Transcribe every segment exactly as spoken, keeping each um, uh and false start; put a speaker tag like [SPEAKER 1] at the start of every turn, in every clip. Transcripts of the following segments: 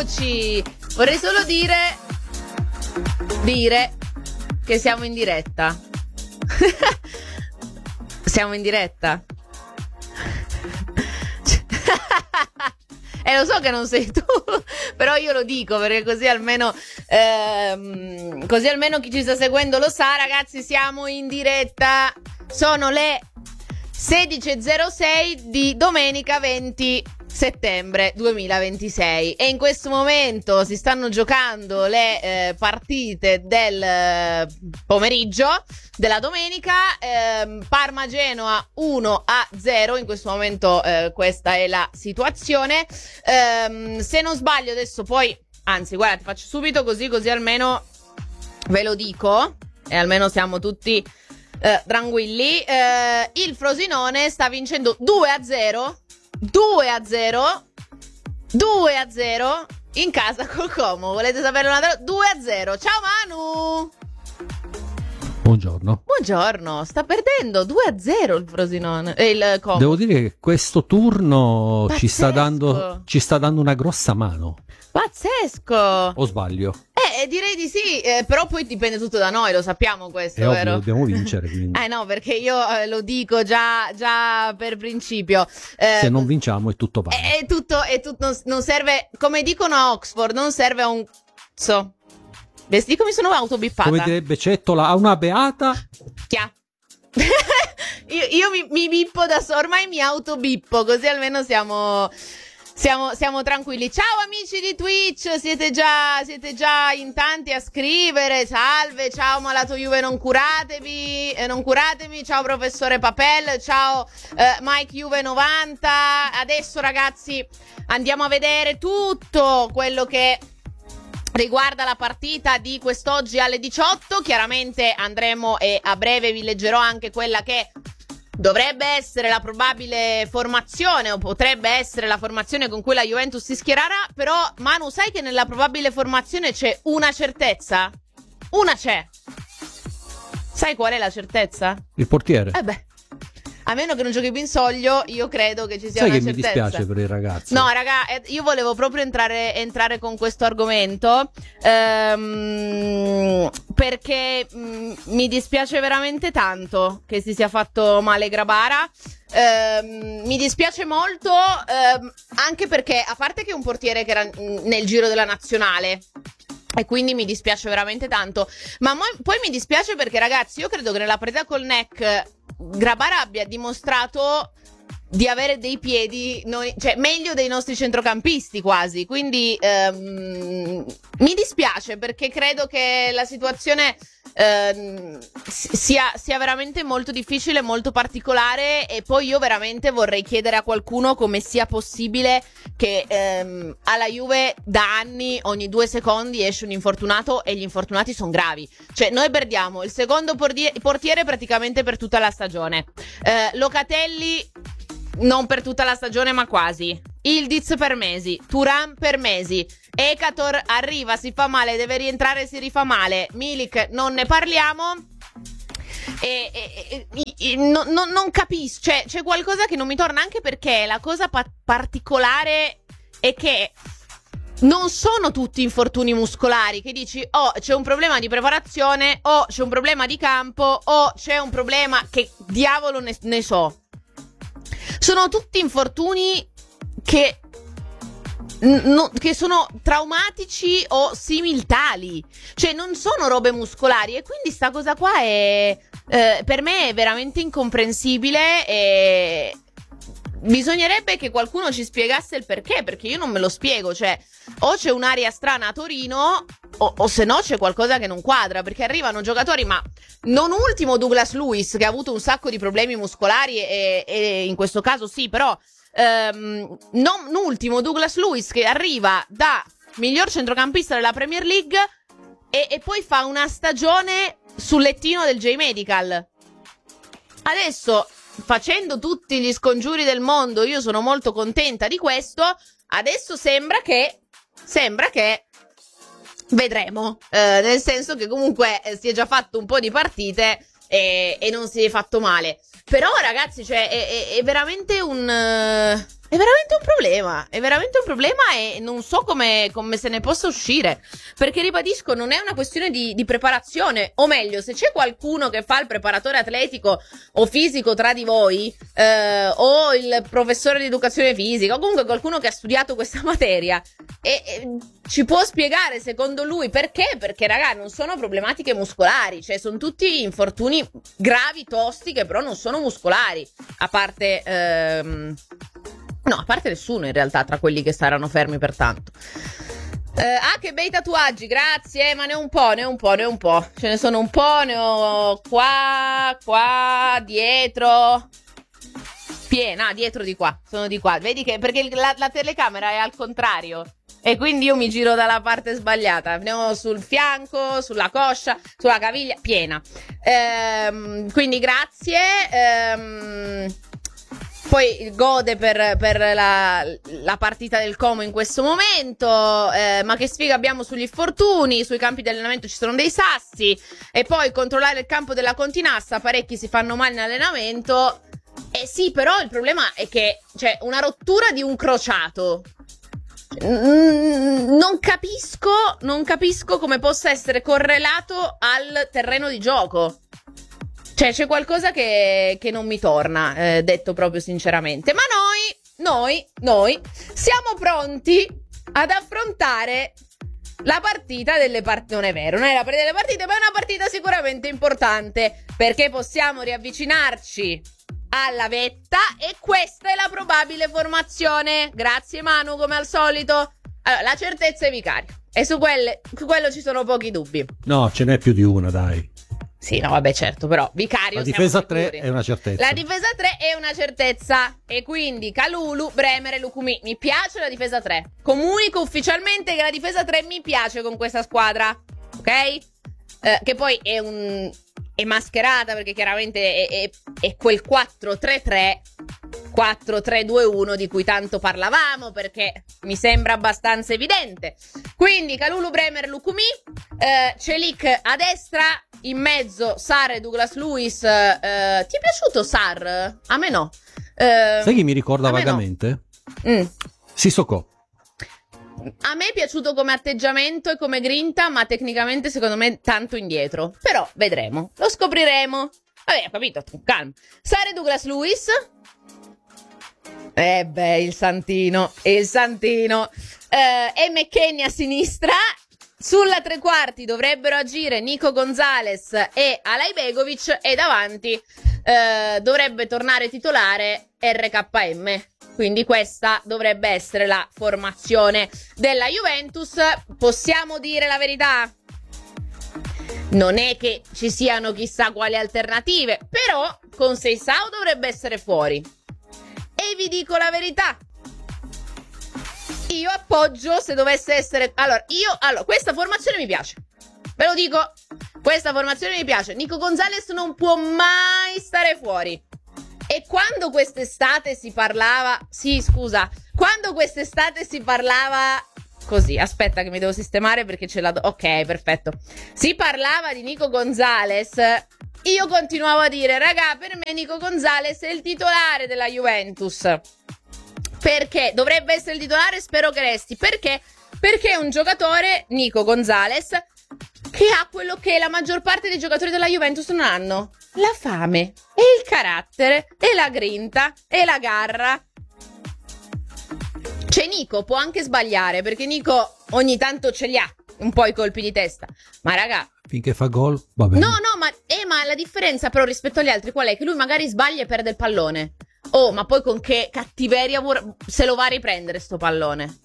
[SPEAKER 1] sentiamoci. Vorrei solo dire dire che siamo in diretta. Siamo in diretta. E eh, lo so che non sei tu, però io lo dico perché così almeno ehm, così almeno chi ci sta seguendo lo sa. Ragazzi, siamo in diretta. Sono le sedici e zero sei di domenica venti settembre duemilaventisei e in questo momento si stanno giocando le eh, partite del eh, pomeriggio della domenica. eh, Parma-Genoa uno a zero in questo momento, eh, questa è la situazione. Eh, se non sbaglio adesso poi, anzi guarda, ti faccio subito così così almeno ve lo dico e almeno siamo tutti eh, tranquilli. Eh, il Frosinone sta vincendo due a zero due a zero due a zero in casa col Como. Volete sapere una due a zero? Ciao Manu.
[SPEAKER 2] Buongiorno.
[SPEAKER 1] Buongiorno. Sta perdendo due a zero il Frosinone e il Como.
[SPEAKER 2] Devo dire che questo turno ci sta dando ci sta dando una grossa mano.
[SPEAKER 1] Pazzesco.
[SPEAKER 2] O sbaglio?
[SPEAKER 1] Eh, direi di sì, eh, però poi dipende tutto da noi, lo sappiamo questo,
[SPEAKER 2] è
[SPEAKER 1] vero?
[SPEAKER 2] Ovvio, dobbiamo vincere, quindi.
[SPEAKER 1] Eh no, perché io eh, lo dico già, già per principio. Eh,
[SPEAKER 2] Se non vinciamo è tutto vano.
[SPEAKER 1] È, è tutto, è tutto non, non serve, come dicono a Oxford, non serve a un so. Vedi come sono autobippata?
[SPEAKER 2] Come direbbe Cettola, a una beata?
[SPEAKER 1] Chia. io io mi, mi bippo da sola, ormai mi autobippo, così almeno siamo... Siamo, siamo tranquilli. Ciao amici di Twitch, siete già, siete già in tanti a scrivere. Salve, ciao malato Juve, non curatevi, eh, non curatemi. Ciao professore Papel, ciao eh, Mike Juve novanta. Adesso ragazzi andiamo a vedere tutto quello che riguarda la partita di quest'oggi alle diciotto. Chiaramente andremo e a breve vi leggerò anche quella che dovrebbe essere la probabile formazione o potrebbe essere la formazione con cui la Juventus si schiererà. Però Manu, sai che nella probabile formazione c'è una certezza? Una c'è. Sai qual è la certezza?
[SPEAKER 2] Il portiere.
[SPEAKER 1] Eh beh, a meno che non giochi più in soglio, io credo che ci sia
[SPEAKER 2] Sai
[SPEAKER 1] una
[SPEAKER 2] che
[SPEAKER 1] certezza.
[SPEAKER 2] mi dispiace per i ragazzi.
[SPEAKER 1] No, raga, eh, io volevo proprio entrare, entrare con questo argomento ehm, perché mh, mi dispiace veramente tanto che si sia fatto male Grabara. Ehm, mi dispiace molto ehm, anche perché, a parte che è un portiere che era mh, nel giro della nazionale, e quindi mi dispiace veramente tanto. Ma mo- poi mi dispiace perché, ragazzi, io credo che nella partita col N E C Grabara abbia dimostrato di avere dei piedi, noi, cioè meglio dei nostri centrocampisti quasi. Quindi ehm, mi dispiace perché credo che la situazione ehm, sia, sia veramente molto difficile, molto particolare. E poi io veramente vorrei chiedere a qualcuno come sia possibile che ehm, alla Juve da anni ogni due secondi esce un infortunato e gli infortunati sono gravi. Cioè noi perdiamo il secondo portiere, portiere praticamente per tutta la stagione, eh, Locatelli non per tutta la stagione ma quasi, Ildiz per mesi, Thuram per mesi, Ekator arriva, si fa male, deve rientrare, si rifà male, Milik non ne parliamo. E, e, e, e no, no, non capisco, cioè c'è qualcosa che non mi torna, anche perché la cosa pa- particolare è che non sono tutti infortuni muscolari che dici oh c'è un problema di preparazione, o c'è un problema di campo, o c'è un problema che diavolo ne, ne so. Sono tutti infortuni che No, che sono traumatici o similtali, cioè non sono robe muscolari. E quindi sta cosa qua è eh, per me è veramente incomprensibile e bisognerebbe che qualcuno ci spiegasse il perché, perché io non me lo spiego. Cioè o c'è un'aria strana a Torino o, o se no c'è qualcosa che non quadra, perché arrivano giocatori, ma non ultimo Douglas Luiz, che ha avuto un sacco di problemi muscolari e, e in questo caso sì, però Um, non ultimo Douglas Luiz, che arriva da miglior centrocampista della Premier League e, e poi fa una stagione sul lettino del J-Medical. Adesso, facendo tutti gli scongiuri del mondo, io sono molto contenta di questo. Adesso sembra che sembra che vedremo, eh, nel senso che comunque eh, si è già fatto un po' di partite e, e non si è fatto male. Però ragazzi, cioè è, è, è veramente un uh, è veramente un problema, è veramente un problema e non so come, come se ne possa uscire, perché ribadisco, non è una questione di, di preparazione, o meglio, se c'è qualcuno che fa il preparatore atletico o fisico tra di voi, eh, o il professore di educazione fisica, o comunque qualcuno che ha studiato questa materia, e, e ci può spiegare secondo lui perché, perché raga non sono problematiche muscolari, cioè sono tutti infortuni gravi, tosti, che però non sono muscolari, a parte... Ehm, No, a parte nessuno in realtà tra quelli che saranno fermi per tanto. Eh, ah, che bei tatuaggi, grazie, ma ne ho un po', ne ho un po', ne ho un po'. Ce ne sono un po', ne ho qua, qua, dietro. Piena, dietro di qua, sono di qua. Vedi che, perché la, la telecamera è al contrario. E quindi io mi giro dalla parte sbagliata. Ne ho sul fianco, sulla coscia, sulla caviglia, piena. Ehm, quindi grazie. Ehm... Poi gode per, per la, la partita del Como in questo momento, eh, ma che sfiga abbiamo sugli infortuni, sui campi di allenamento ci sono dei sassi, e poi controllare il campo della Continassa, parecchi si fanno male in allenamento, eh sì, però il problema è che c'è una rottura di un crociato, mm, non capisco, non capisco come possa essere correlato al terreno di gioco. Cioè, c'è qualcosa che, che non mi torna, eh, detto proprio sinceramente. Ma noi, noi, noi siamo pronti ad affrontare la partita delle partite. Non è vero, non è la partita delle partite, ma è una partita sicuramente importante, perché possiamo riavvicinarci alla vetta e questa è la probabile formazione. Grazie Manu, come al solito. Allora, la certezza è Vicario, e su, quelle, su quello ci sono pochi dubbi.
[SPEAKER 2] No, ce n'è più di una, dai.
[SPEAKER 1] Sì, no, vabbè, certo, però Vicario.
[SPEAKER 2] La difesa tre è una certezza.
[SPEAKER 1] La difesa tre è una certezza. E quindi Kalulu, Bremer e Lukumi. Mi piace la difesa tre. Comunico ufficialmente che la difesa tre mi piace con questa squadra. Ok? Eh, che poi è un... è mascherata, perché chiaramente è, è, è quel quattro tre tre, quattro tre due uno di cui tanto parlavamo, perché mi sembra abbastanza evidente. Quindi Kalulu, Bremer, Lukumi, eh, Celik a destra, in mezzo Sarr e Douglas Lewis. Eh, ti è piaciuto Sarr? A me no. Eh,
[SPEAKER 2] Sai chi mi ricorda vagamente?
[SPEAKER 1] No. Mm.
[SPEAKER 2] Sissoko.
[SPEAKER 1] A me è piaciuto come atteggiamento e come grinta, ma tecnicamente secondo me tanto indietro. Però vedremo, lo scopriremo. Vabbè, ho capito, calma. Sarr e Douglas Lewis. Eh beh, il Santino, il Santino. Eh, e McKennie a sinistra. Sulla tre quarti dovrebbero agire Nico Gonzalez e Alay Begovic, e davanti eh, dovrebbe tornare titolare R K M. Quindi questa dovrebbe essere la formazione della Juventus. Possiamo dire la verità? Non è che ci siano chissà quali alternative, però con Seisao dovrebbe essere fuori. E vi dico la verità, io appoggio se dovesse essere... Allora, io... Allora, questa formazione mi piace. Ve lo dico, questa formazione mi piace. Nico Gonzalez non può mai stare fuori. E quando quest'estate si parlava... Sì, scusa. Quando quest'estate si parlava... Così, aspetta che mi devo sistemare perché ce la do... Ok, perfetto. Si parlava di Nico Gonzalez... Io continuavo a dire, raga, per me Nico Gonzalez è il titolare della Juventus. Perché? Dovrebbe essere il titolare, spero che resti. Perché? Perché è un giocatore, Nico Gonzalez, che ha quello che la maggior parte dei giocatori della Juventus non hanno. La fame, e il carattere, e la grinta, e la garra. Cioè Nico può anche sbagliare, perché Nico ogni tanto ce li ha un po' i colpi di testa. Ma raga,
[SPEAKER 2] finché fa gol, va bene.
[SPEAKER 1] No, no, ma, eh, ma la differenza però rispetto agli altri qual è? Che lui magari sbaglia e perde il pallone. Oh, ma poi con che cattiveria se lo va a riprendere sto pallone?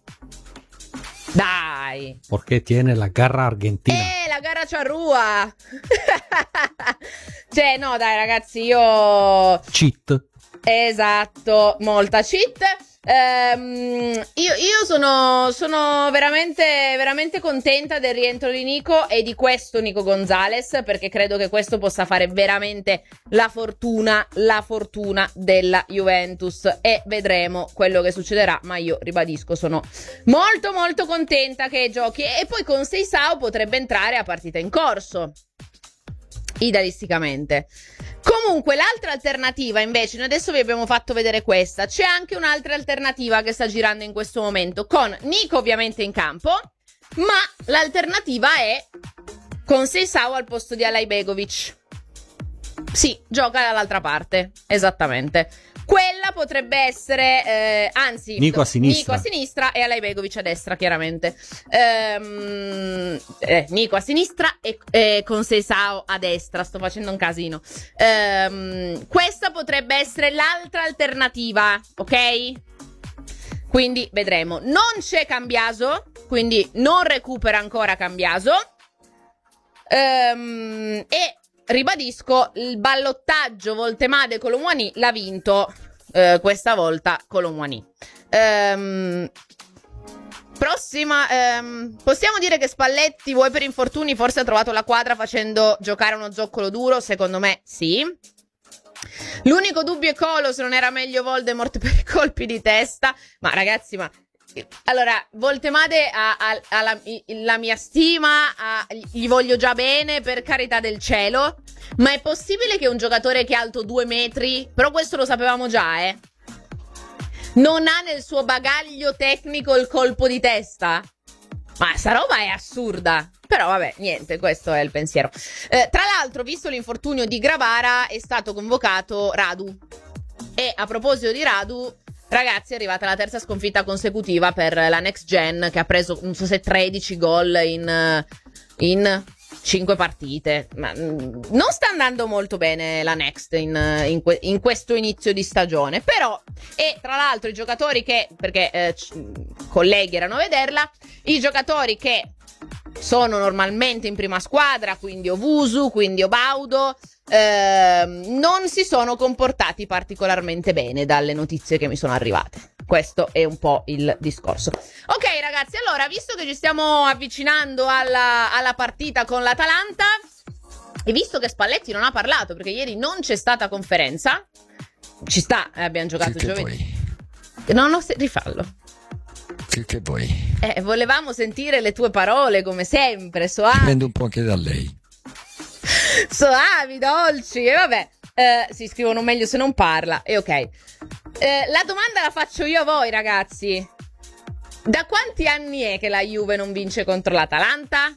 [SPEAKER 1] Dai.
[SPEAKER 2] Perché tiene la garra argentina.
[SPEAKER 1] Eh, la garra charrua. Cioè, no, dai, ragazzi, io...
[SPEAKER 2] Cheat.
[SPEAKER 1] Esatto, molta cheat. Ehm, io, io sono, sono veramente, veramente contenta del rientro di Nico e di questo Nico Gonzalez, perché credo che questo possa fare veramente la fortuna, la fortuna della Juventus, e vedremo quello che succederà. Ma io ribadisco, sono molto molto contenta che giochi, e poi con Seisao potrebbe entrare a partita in corso, idealisticamente. Comunque l'altra alternativa invece, noi adesso vi abbiamo fatto vedere questa, c'è anche un'altra alternativa che sta girando in questo momento, con Nico ovviamente in campo, ma l'alternativa è con Seisao al posto di Alaibegovic. Sì, gioca dall'altra parte, esattamente. Quella potrebbe essere, eh, anzi,
[SPEAKER 2] Nico a sinistra.
[SPEAKER 1] Nico a sinistra e Alaibegovic a destra, chiaramente. Ehm, eh, Nico a sinistra e, e con Seisao a destra. Sto facendo un casino. Ehm, questa potrebbe essere l'altra alternativa, ok? Quindi vedremo. Non c'è Cambiaso, quindi non recupera ancora Cambiaso. Ehm, e ribadisco, il ballottaggio Voltemade Colomwani l'ha vinto eh, questa volta Colomwani. Ehm, prossima, ehm, possiamo dire che Spalletti, vuoi per infortuni, forse ha trovato la quadra facendo giocare uno zoccolo duro? Secondo me sì. L'unico dubbio è Colo, se non era meglio Voldemort per i colpi di testa. Ma ragazzi, ma allora, Voltemade ha, ha, ha la, la mia stima, ha, gli voglio già bene, per carità del cielo, ma è possibile che un giocatore che è alto due metri, però questo lo sapevamo già, eh, non ha nel suo bagaglio tecnico il colpo di testa? Ma sta roba è assurda. Però vabbè, niente, questo è il pensiero. Eh, tra l'altro, visto l'infortunio di Gravara, è stato convocato Radu. E a proposito di Radu, ragazzi, è arrivata la terza sconfitta consecutiva per la Next Gen, che ha preso, non so se tredici gol in, in cinque partite. Ma non sta andando molto bene la Next in, in, que, in questo inizio di stagione. Però, e tra l'altro i giocatori che, perché eh, colleghi erano a vederla, i giocatori che sono normalmente in prima squadra, quindi Owusu, quindi Obaudo, eh, non si sono comportati particolarmente bene dalle notizie che mi sono arrivate. Questo è un po' il discorso. Ok ragazzi, allora, visto che ci stiamo avvicinando alla, alla partita con l'Atalanta, e visto che Spalletti non ha parlato perché ieri non c'è stata conferenza, ci sta, eh, abbiamo giocato
[SPEAKER 3] Sì,
[SPEAKER 1] giovedì. No, no, se, rifallo.
[SPEAKER 3] Che, che vuoi?
[SPEAKER 1] Eh, volevamo sentire le tue parole, come sempre, soavi.
[SPEAKER 3] Dipende un po' anche da lei.
[SPEAKER 1] Soavi, dolci, e vabbè. Eh, si scrivono meglio se non parla, e ok. Eh, la domanda la faccio io a voi, ragazzi. Da quanti anni è che la Juve non vince contro l'Atalanta?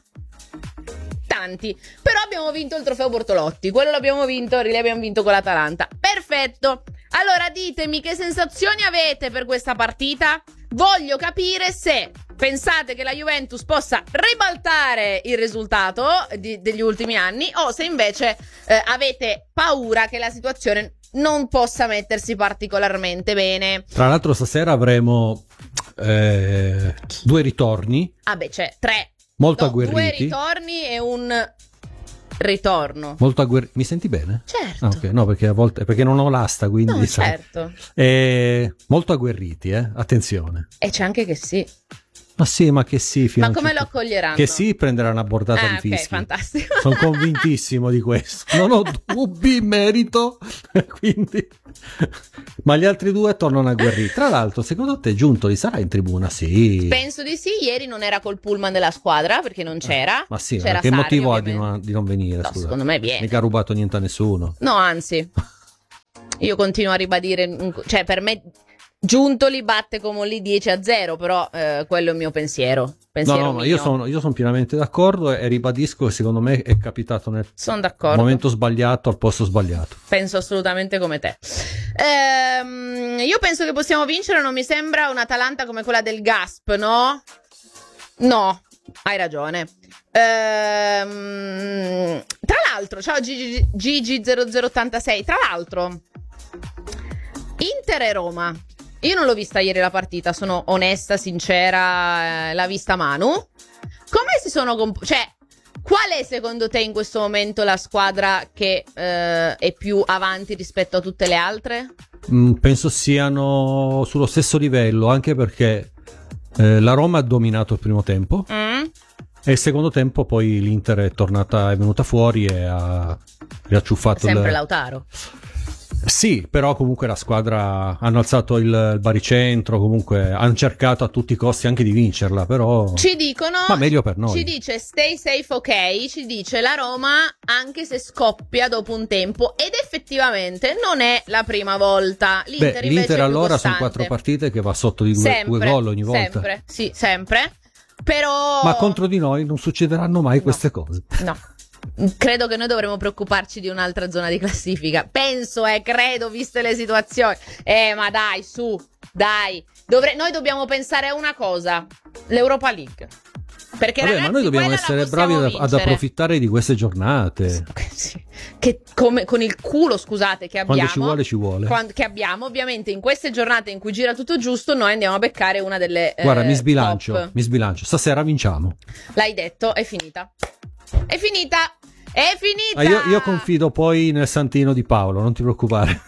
[SPEAKER 1] Tanti. Però abbiamo vinto il trofeo Bortolotti. Quello l'abbiamo vinto, l'abbiamo vinto con l'Atalanta. Perfetto. Allora ditemi che sensazioni avete per questa partita. Voglio capire se pensate che la Juventus possa ribaltare il risultato di, degli ultimi anni, o se invece eh, avete paura che la situazione non possa mettersi particolarmente bene.
[SPEAKER 2] Tra l'altro stasera avremo eh, due ritorni.
[SPEAKER 1] Ah beh, c'è tre.
[SPEAKER 2] Molto
[SPEAKER 1] no,
[SPEAKER 2] agguerriti.
[SPEAKER 1] Due ritorni e un ritorno.
[SPEAKER 2] Molto agguerriti. Mi senti bene?
[SPEAKER 1] Certo.
[SPEAKER 2] Ah, ok, no, perché a volte perché non ho l'asta, quindi
[SPEAKER 1] No,
[SPEAKER 2] sai.
[SPEAKER 1] certo.
[SPEAKER 2] Eh, molto agguerriti, eh? Attenzione.
[SPEAKER 1] E c'è anche che sì.
[SPEAKER 2] Ma sì, ma che sì. Fino
[SPEAKER 1] Ma
[SPEAKER 2] a un
[SPEAKER 1] come
[SPEAKER 2] certo-
[SPEAKER 1] lo accoglieranno?
[SPEAKER 2] Che sì, prenderà una bordata
[SPEAKER 1] Ah,
[SPEAKER 2] di
[SPEAKER 1] ok,
[SPEAKER 2] fischi.
[SPEAKER 1] fantastico.
[SPEAKER 2] Sono convintissimo di questo. Non ho dubbi in merito. Quindi, ma gli altri due tornano agguerriti. Tra l'altro, secondo te Giuntoli sarà in tribuna? Sì.
[SPEAKER 1] Penso di sì. Ieri non era col pullman della squadra perché non c'era.
[SPEAKER 2] Ma sì,
[SPEAKER 1] c'era
[SPEAKER 2] ma che
[SPEAKER 1] Sarri,
[SPEAKER 2] motivo ha di
[SPEAKER 1] ovviamente.
[SPEAKER 2] non, di non venire?
[SPEAKER 1] No,
[SPEAKER 2] scusa?
[SPEAKER 1] secondo me viene.
[SPEAKER 2] Mica ha rubato niente a nessuno.
[SPEAKER 1] No, anzi, io continuo a ribadire, cioè per me Giuntoli batte come lì dieci a zero, però eh, quello è il mio pensiero.
[SPEAKER 2] No,
[SPEAKER 1] pensiero
[SPEAKER 2] no, ma
[SPEAKER 1] mio.
[SPEAKER 2] io sono, io sono pienamente d'accordo e ribadisco che secondo me è capitato nel
[SPEAKER 1] Sono d'accordo.
[SPEAKER 2] momento sbagliato al posto sbagliato.
[SPEAKER 1] Penso assolutamente come te. Ehm, io penso che possiamo vincere, non mi sembra un'Atalanta come quella del Gasp, no? No, hai ragione. Ehm, tra l'altro, ciao Gigi zero zero ottantasei, tra l'altro, Inter e Roma. Io non l'ho vista ieri la partita, sono onesta, sincera, eh, l'ha vista Manu. Come si sono comp- cioè, qual è secondo te in questo momento la squadra che eh, è più avanti rispetto a tutte le altre?
[SPEAKER 2] Mm, penso siano sullo stesso livello, anche perché eh, la Roma ha dominato il primo tempo
[SPEAKER 1] Mm?
[SPEAKER 2] e il secondo tempo poi l'Inter è tornata, è venuta fuori e ha riacciuffato
[SPEAKER 1] Sempre
[SPEAKER 2] il...
[SPEAKER 1] Lautaro.
[SPEAKER 2] Sì, però comunque la squadra hanno alzato il, il baricentro, comunque hanno cercato a tutti i costi anche di vincerla, però
[SPEAKER 1] ci dicono,
[SPEAKER 2] ma meglio per noi.
[SPEAKER 1] Ci dice stay safe, ok, ci dice la Roma anche se scoppia dopo un tempo, ed effettivamente non è la prima volta. L'Inter,
[SPEAKER 2] Beh,
[SPEAKER 1] invece
[SPEAKER 2] l'Inter
[SPEAKER 1] è più
[SPEAKER 2] allora
[SPEAKER 1] costante.
[SPEAKER 2] sono quattro partite che va sotto di due,
[SPEAKER 1] sempre,
[SPEAKER 2] due gol ogni volta.
[SPEAKER 1] Sempre, sì, sempre. Però
[SPEAKER 2] Ma contro di noi non succederanno mai
[SPEAKER 1] no.
[SPEAKER 2] queste cose.
[SPEAKER 1] No. Credo che noi dovremmo preoccuparci di un'altra zona di classifica. Penso, eh, credo, viste le situazioni. Eh, ma dai, su, dai. Dovre- noi dobbiamo pensare a una cosa: l'Europa League. Perché
[SPEAKER 2] Vabbè,
[SPEAKER 1] ragazzi,
[SPEAKER 2] ma noi dobbiamo
[SPEAKER 1] quella
[SPEAKER 2] essere
[SPEAKER 1] la
[SPEAKER 2] bravi ad,
[SPEAKER 1] possiamo
[SPEAKER 2] ad
[SPEAKER 1] vincere.
[SPEAKER 2] approfittare di queste giornate.
[SPEAKER 1] Sì. Che come con il culo, scusate, che abbiamo.
[SPEAKER 2] Quando ci vuole, ci vuole.
[SPEAKER 1] Quando, che abbiamo, ovviamente, in queste giornate in cui gira tutto giusto, noi andiamo a beccare una delle.
[SPEAKER 2] Guarda,
[SPEAKER 1] eh,
[SPEAKER 2] mi sbilancio,
[SPEAKER 1] top.
[SPEAKER 2] mi sbilancio. Stasera vinciamo.
[SPEAKER 1] L'hai detto, è finita. È finita. È finita!
[SPEAKER 2] Ah, io, io confido poi nel santino di Paolo, non ti preoccupare.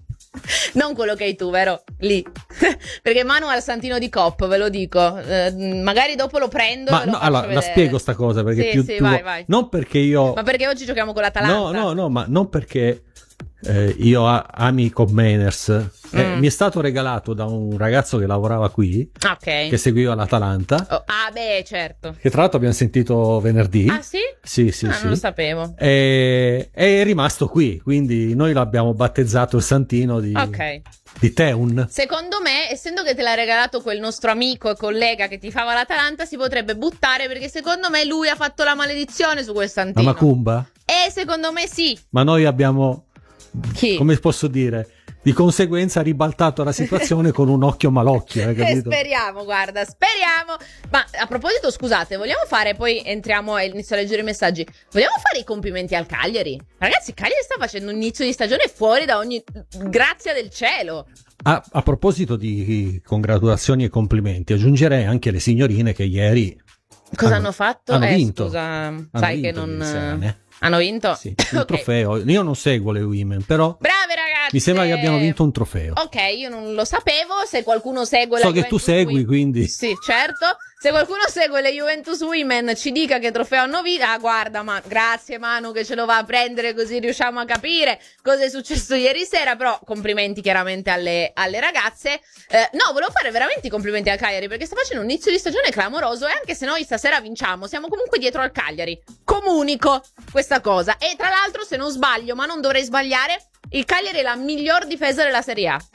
[SPEAKER 1] Non quello che hai tu, vero? Lì. Perché Manu ha il santino di Cop, ve lo dico. Eh, magari dopo lo prendo.
[SPEAKER 2] Ma
[SPEAKER 1] e lo
[SPEAKER 2] no,
[SPEAKER 1] faccio
[SPEAKER 2] allora, la
[SPEAKER 1] vedere.
[SPEAKER 2] spiego sta cosa perché
[SPEAKER 1] Sì,
[SPEAKER 2] più,
[SPEAKER 1] sì,
[SPEAKER 2] più
[SPEAKER 1] vai, vai.
[SPEAKER 2] non perché io
[SPEAKER 1] Ma perché oggi giochiamo con l'Atalanta?
[SPEAKER 2] No, no, no, ma non perché eh, io a- ami con Mainers. Eh,
[SPEAKER 1] Mm.
[SPEAKER 2] mi è stato regalato da un ragazzo che lavorava qui,
[SPEAKER 1] Ah, ok.
[SPEAKER 2] che seguiva l'Atalanta,
[SPEAKER 1] Oh, ah, beh, certo.
[SPEAKER 2] che tra l'altro abbiamo sentito venerdì.
[SPEAKER 1] Ah, sì?
[SPEAKER 2] Sì, sì,
[SPEAKER 1] Ah,
[SPEAKER 2] sì.
[SPEAKER 1] non lo sapevo.
[SPEAKER 2] E è rimasto qui, quindi noi l'abbiamo battezzato il santino di,
[SPEAKER 1] Ok.
[SPEAKER 2] di Teun.
[SPEAKER 1] Secondo me, essendo che te l'ha regalato quel nostro amico e collega che tifava l'Atalanta, si potrebbe buttare, perché secondo me lui ha fatto la maledizione su quel
[SPEAKER 2] La
[SPEAKER 1] santino.
[SPEAKER 2] Macumba?
[SPEAKER 1] E secondo me sì.
[SPEAKER 2] Ma noi abbiamo,
[SPEAKER 1] Chi?
[SPEAKER 2] come posso dire, di conseguenza ribaltato la situazione con un occhio malocchio, hai
[SPEAKER 1] Eh,
[SPEAKER 2] capito?
[SPEAKER 1] speriamo, guarda, speriamo. Ma a proposito, scusate, vogliamo fare, poi entriamo e inizio a leggere i messaggi. Vogliamo fare i complimenti al Cagliari? Ragazzi, il Cagliari sta facendo un inizio di stagione fuori da ogni grazia del cielo.
[SPEAKER 2] A, a proposito di congratulazioni e complimenti, aggiungerei anche le signorine che ieri
[SPEAKER 1] Cosa hanno, fatto?
[SPEAKER 2] hanno
[SPEAKER 1] eh,
[SPEAKER 2] vinto.
[SPEAKER 1] scusa,
[SPEAKER 2] Hanno
[SPEAKER 1] sai
[SPEAKER 2] vinto
[SPEAKER 1] che non
[SPEAKER 2] ieri sera, né?
[SPEAKER 1] hanno vinto?
[SPEAKER 2] Sì, un
[SPEAKER 1] Ok.
[SPEAKER 2] trofeo. Io non seguo le women, però
[SPEAKER 1] Brave ragazzi.
[SPEAKER 2] mi sembra che abbiano vinto un trofeo.
[SPEAKER 1] Ok, io non lo sapevo. Se qualcuno segue
[SPEAKER 2] So
[SPEAKER 1] la
[SPEAKER 2] che tu
[SPEAKER 1] Juventus
[SPEAKER 2] segui,
[SPEAKER 1] Women-
[SPEAKER 2] quindi.
[SPEAKER 1] Sì, certo. Se qualcuno segue le Juventus Women, ci dica che trofeo hanno vinto. Ah, guarda, ma grazie Manu che ce lo va a prendere, così riusciamo a capire cosa è successo ieri sera. Però complimenti chiaramente alle, alle ragazze. Eh, no, volevo fare veramente i complimenti al Cagliari, perché sta facendo un inizio di stagione clamoroso, e anche se noi stasera vinciamo, siamo comunque dietro al Cagliari. Comunico questa cosa. E tra l'altro, se non sbaglio, ma non dovrei sbagliare, il Cagliari è la miglior difesa della Serie A.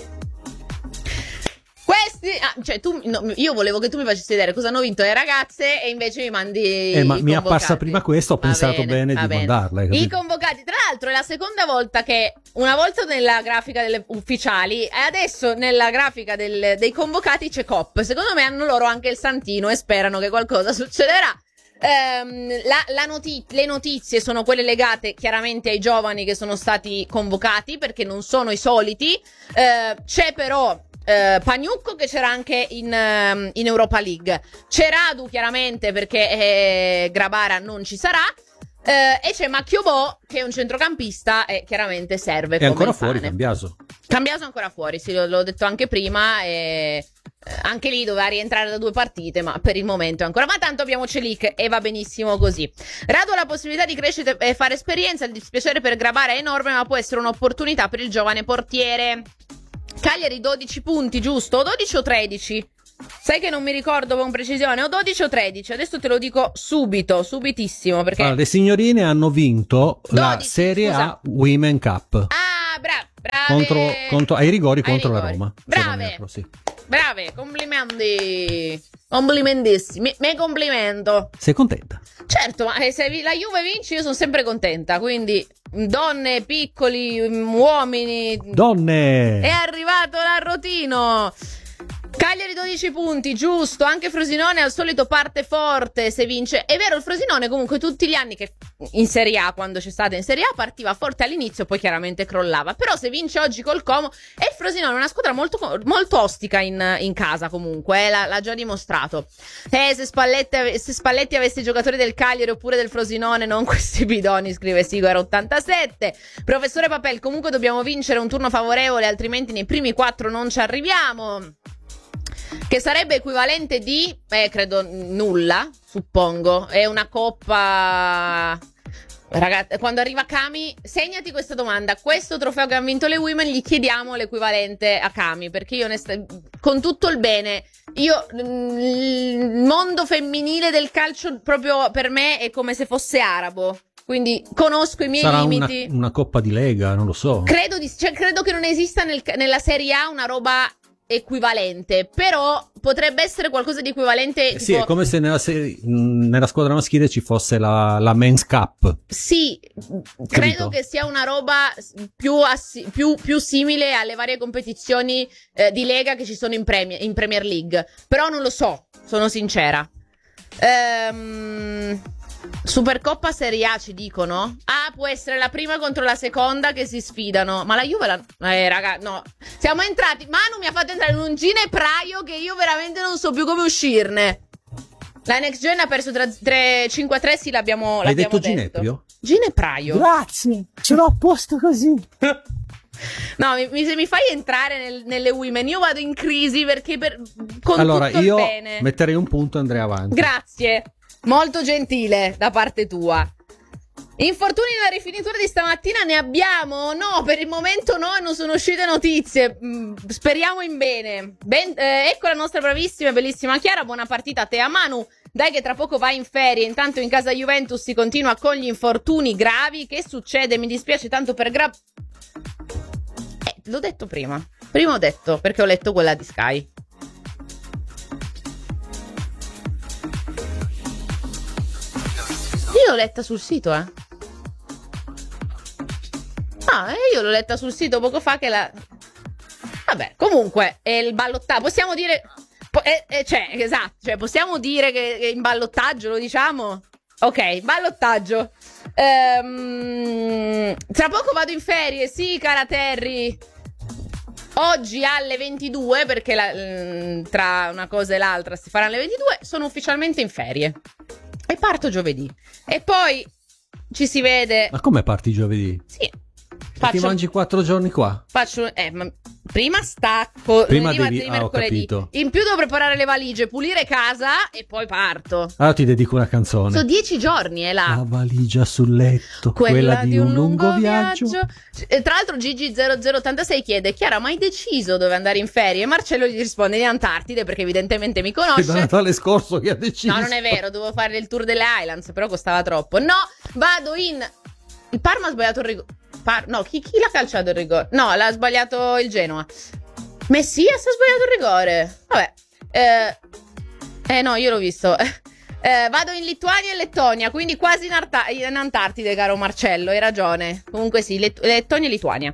[SPEAKER 1] Questi, ah, cioè tu, no, io volevo che tu mi facessi vedere cosa hanno vinto le ragazze, e invece mi mandi
[SPEAKER 2] Eh, ma
[SPEAKER 1] i
[SPEAKER 2] mi è
[SPEAKER 1] convocati.
[SPEAKER 2] apparsa prima questa, ho
[SPEAKER 1] Va
[SPEAKER 2] pensato bene,
[SPEAKER 1] va
[SPEAKER 2] di mandarla, hai
[SPEAKER 1] I
[SPEAKER 2] capito?
[SPEAKER 1] convocati, tra l'altro è la seconda volta che, una volta nella grafica delle ufficiali e adesso nella grafica del- dei convocati c'è Cop. Secondo me hanno loro anche il santino e sperano che qualcosa succederà. Ehm, la, la noti- le notizie sono quelle legate chiaramente ai giovani che sono stati convocati, perché non sono i soliti. Eh, c'è però eh, Pagnucco, che c'era anche in, ehm, in Europa League. C'è Radu chiaramente, perché eh, Grabara non ci sarà. Eh, e c'è Macchiobò, che è un centrocampista e chiaramente serve
[SPEAKER 2] È
[SPEAKER 1] come
[SPEAKER 2] ancora
[SPEAKER 1] il
[SPEAKER 2] fuori
[SPEAKER 1] pane.
[SPEAKER 2] Cambiaso.
[SPEAKER 1] Cambiaso è ancora fuori, sì, l'ho, l'ho detto anche prima, e eh, anche lì doveva rientrare da due partite, ma per il momento è ancora. Ma tanto abbiamo Celic e va benissimo così. Radu ha la possibilità di crescere e fare esperienza, il dispiacere per Grabara è enorme, ma può essere un'opportunità per il giovane portiere. Cagliari dodici punti, giusto? O dodici o tredici? Sai che non mi ricordo con precisione, o dodici o tredici, adesso te lo dico subito, subitissimo, perché...
[SPEAKER 2] Allora, le signorine hanno vinto la
[SPEAKER 1] dodici,
[SPEAKER 2] Serie
[SPEAKER 1] scusa.
[SPEAKER 2] A Women Cup
[SPEAKER 1] Ah, bra- brave!
[SPEAKER 2] contro, contro- ai rigori
[SPEAKER 1] Ai
[SPEAKER 2] contro la
[SPEAKER 1] rigori.
[SPEAKER 2] Roma. se
[SPEAKER 1] Brave.
[SPEAKER 2] non erro, sì.
[SPEAKER 1] Brave, complimenti. Complimentissimi. Mi complimento.
[SPEAKER 2] Sei contenta?
[SPEAKER 1] Certo, ma se vi- la Juve vince io sono sempre contenta, quindi donne, piccoli, mm, uomini.
[SPEAKER 2] Donne!
[SPEAKER 1] È arrivato l'arrotino. Cagliari dodici punti, giusto. Anche Frosinone al solito parte forte se vince. È vero, il Frosinone comunque tutti gli anni che in Serie A, quando c'è stata in Serie A, partiva forte all'inizio, poi chiaramente crollava. Però se vince oggi col Como, e il Frosinone è una squadra molto, molto ostica in, in casa comunque, eh, l'ha, l'ha già dimostrato. Eh, se Spalletti, ave- se Spalletti avesse i giocatori del Cagliari oppure del Frosinone, non questi bidoni, scrive Sigaro ottantasette. Professore Papel, comunque dobbiamo vincere un turno favorevole, altrimenti nei primi quattro non ci arriviamo. Che sarebbe equivalente di, eh, credo nulla, suppongo. È una coppa Ragazzi, quando arriva Kami, segnati questa domanda. Questo trofeo che hanno vinto le women gli chiediamo l'equivalente a Kami, perché io onest- con tutto il bene, io il mondo femminile del calcio proprio per me è come se fosse arabo. Quindi conosco i miei
[SPEAKER 2] Sarà
[SPEAKER 1] limiti.
[SPEAKER 2] Una, una coppa di Lega, non lo so.
[SPEAKER 1] Credo, di, cioè, credo che non esista nel, nella Serie A una roba equivalente, però potrebbe essere qualcosa di equivalente.
[SPEAKER 2] Eh
[SPEAKER 1] tipo,
[SPEAKER 2] sì, è come se nella, serie, nella squadra maschile ci fosse la, la Men's Cup.
[SPEAKER 1] Sì,
[SPEAKER 2] Capito?
[SPEAKER 1] credo che sia una roba più, assi- più, più simile alle varie competizioni eh, di Lega che ci sono in, Premier, in Premier League. Però non lo so, sono sincera. Ehm... Supercoppa Serie A ci dicono? Ah, può essere la prima contro la seconda che si sfidano. Ma la Juve la... Eh raga, no. Siamo entrati, Manu mi ha fatto entrare in un ginepraio che io veramente non so più come uscirne. La Next Gen ha perso tre cinque a tre, sì, l'abbiamo,
[SPEAKER 2] Hai
[SPEAKER 1] l'abbiamo
[SPEAKER 2] detto Gineprio?
[SPEAKER 1] Ginepraio.
[SPEAKER 4] Grazie, ce l'ho a posto così.
[SPEAKER 1] No, mi, mi- se mi fai entrare nel- nelle women io vado in crisi perché per, con
[SPEAKER 2] Allora,
[SPEAKER 1] tutto
[SPEAKER 2] io
[SPEAKER 1] il bene.
[SPEAKER 2] metterei un punto e andrei avanti.
[SPEAKER 1] Grazie, molto gentile da parte tua. Infortuni nella rifinitura di stamattina ne abbiamo? No, per il momento no, non sono uscite notizie. Mm, speriamo in bene. Ben- eh, ecco la nostra bravissima e bellissima Chiara. Buona partita a te, a Manu. Dai che tra poco vai in ferie. Intanto in casa Juventus si continua con gli infortuni gravi. Che succede? Mi dispiace tanto per Gra... Eh, l'ho detto prima. Prima ho detto, perché ho letto quella di Sky. Io l'ho letta sul sito, eh. Ah, e io l'ho letta sul sito poco fa che la... Vabbè, comunque, è il ballottaggio. Possiamo dire... po- eh, eh, cioè, esatto, cioè, possiamo dire che è in ballottaggio, lo diciamo? Ok, ballottaggio. Ehm, tra poco vado in ferie, sì, cara Terry. Oggi alle ventidue, perché la- mm, tra una cosa e l'altra si faranno alle ventidue, sono ufficialmente in ferie. E parto giovedì. E poi ci si vede...
[SPEAKER 2] Ma come parti giovedì?
[SPEAKER 1] Sì.
[SPEAKER 2] Ti
[SPEAKER 1] Faccio,
[SPEAKER 2] mangi quattro giorni qua?
[SPEAKER 1] faccio eh, ma prima stacco,
[SPEAKER 2] Prima
[SPEAKER 1] lunedì,
[SPEAKER 2] devi-
[SPEAKER 1] martedì,
[SPEAKER 2] ah, ho
[SPEAKER 1] mercoledì.
[SPEAKER 2] capito.
[SPEAKER 1] In più devo preparare le valigie, pulire casa e poi parto.
[SPEAKER 2] Allora ti dedico una canzone.
[SPEAKER 1] Sono dieci giorni, è là.
[SPEAKER 2] La valigia sul letto, quella, di un lungo viaggio.
[SPEAKER 1] E tra l'altro Gigi zero zero ottantasei chiede: Chiara, ma hai deciso dove andare in ferie? E Marcello gli risponde: in Antartide, perché evidentemente mi
[SPEAKER 2] È da
[SPEAKER 1] conosce.
[SPEAKER 2] Natale scorso che ha deciso.
[SPEAKER 1] No, non è vero, dovevo fare il tour delle Highlands, però costava troppo. No, vado in... Il Parma ha sbagliato il rigore. Par... No, chi, chi l'ha calciato il rigore? No, l'ha sbagliato il Genoa. Messias ha sbagliato il rigore. Vabbè. Eh, eh no, io l'ho visto. Eh, vado in Lituania e Lettonia, quindi quasi in, Arta- in Antartide, caro Marcello, hai ragione. Comunque sì, Let- Lettonia e Lituania.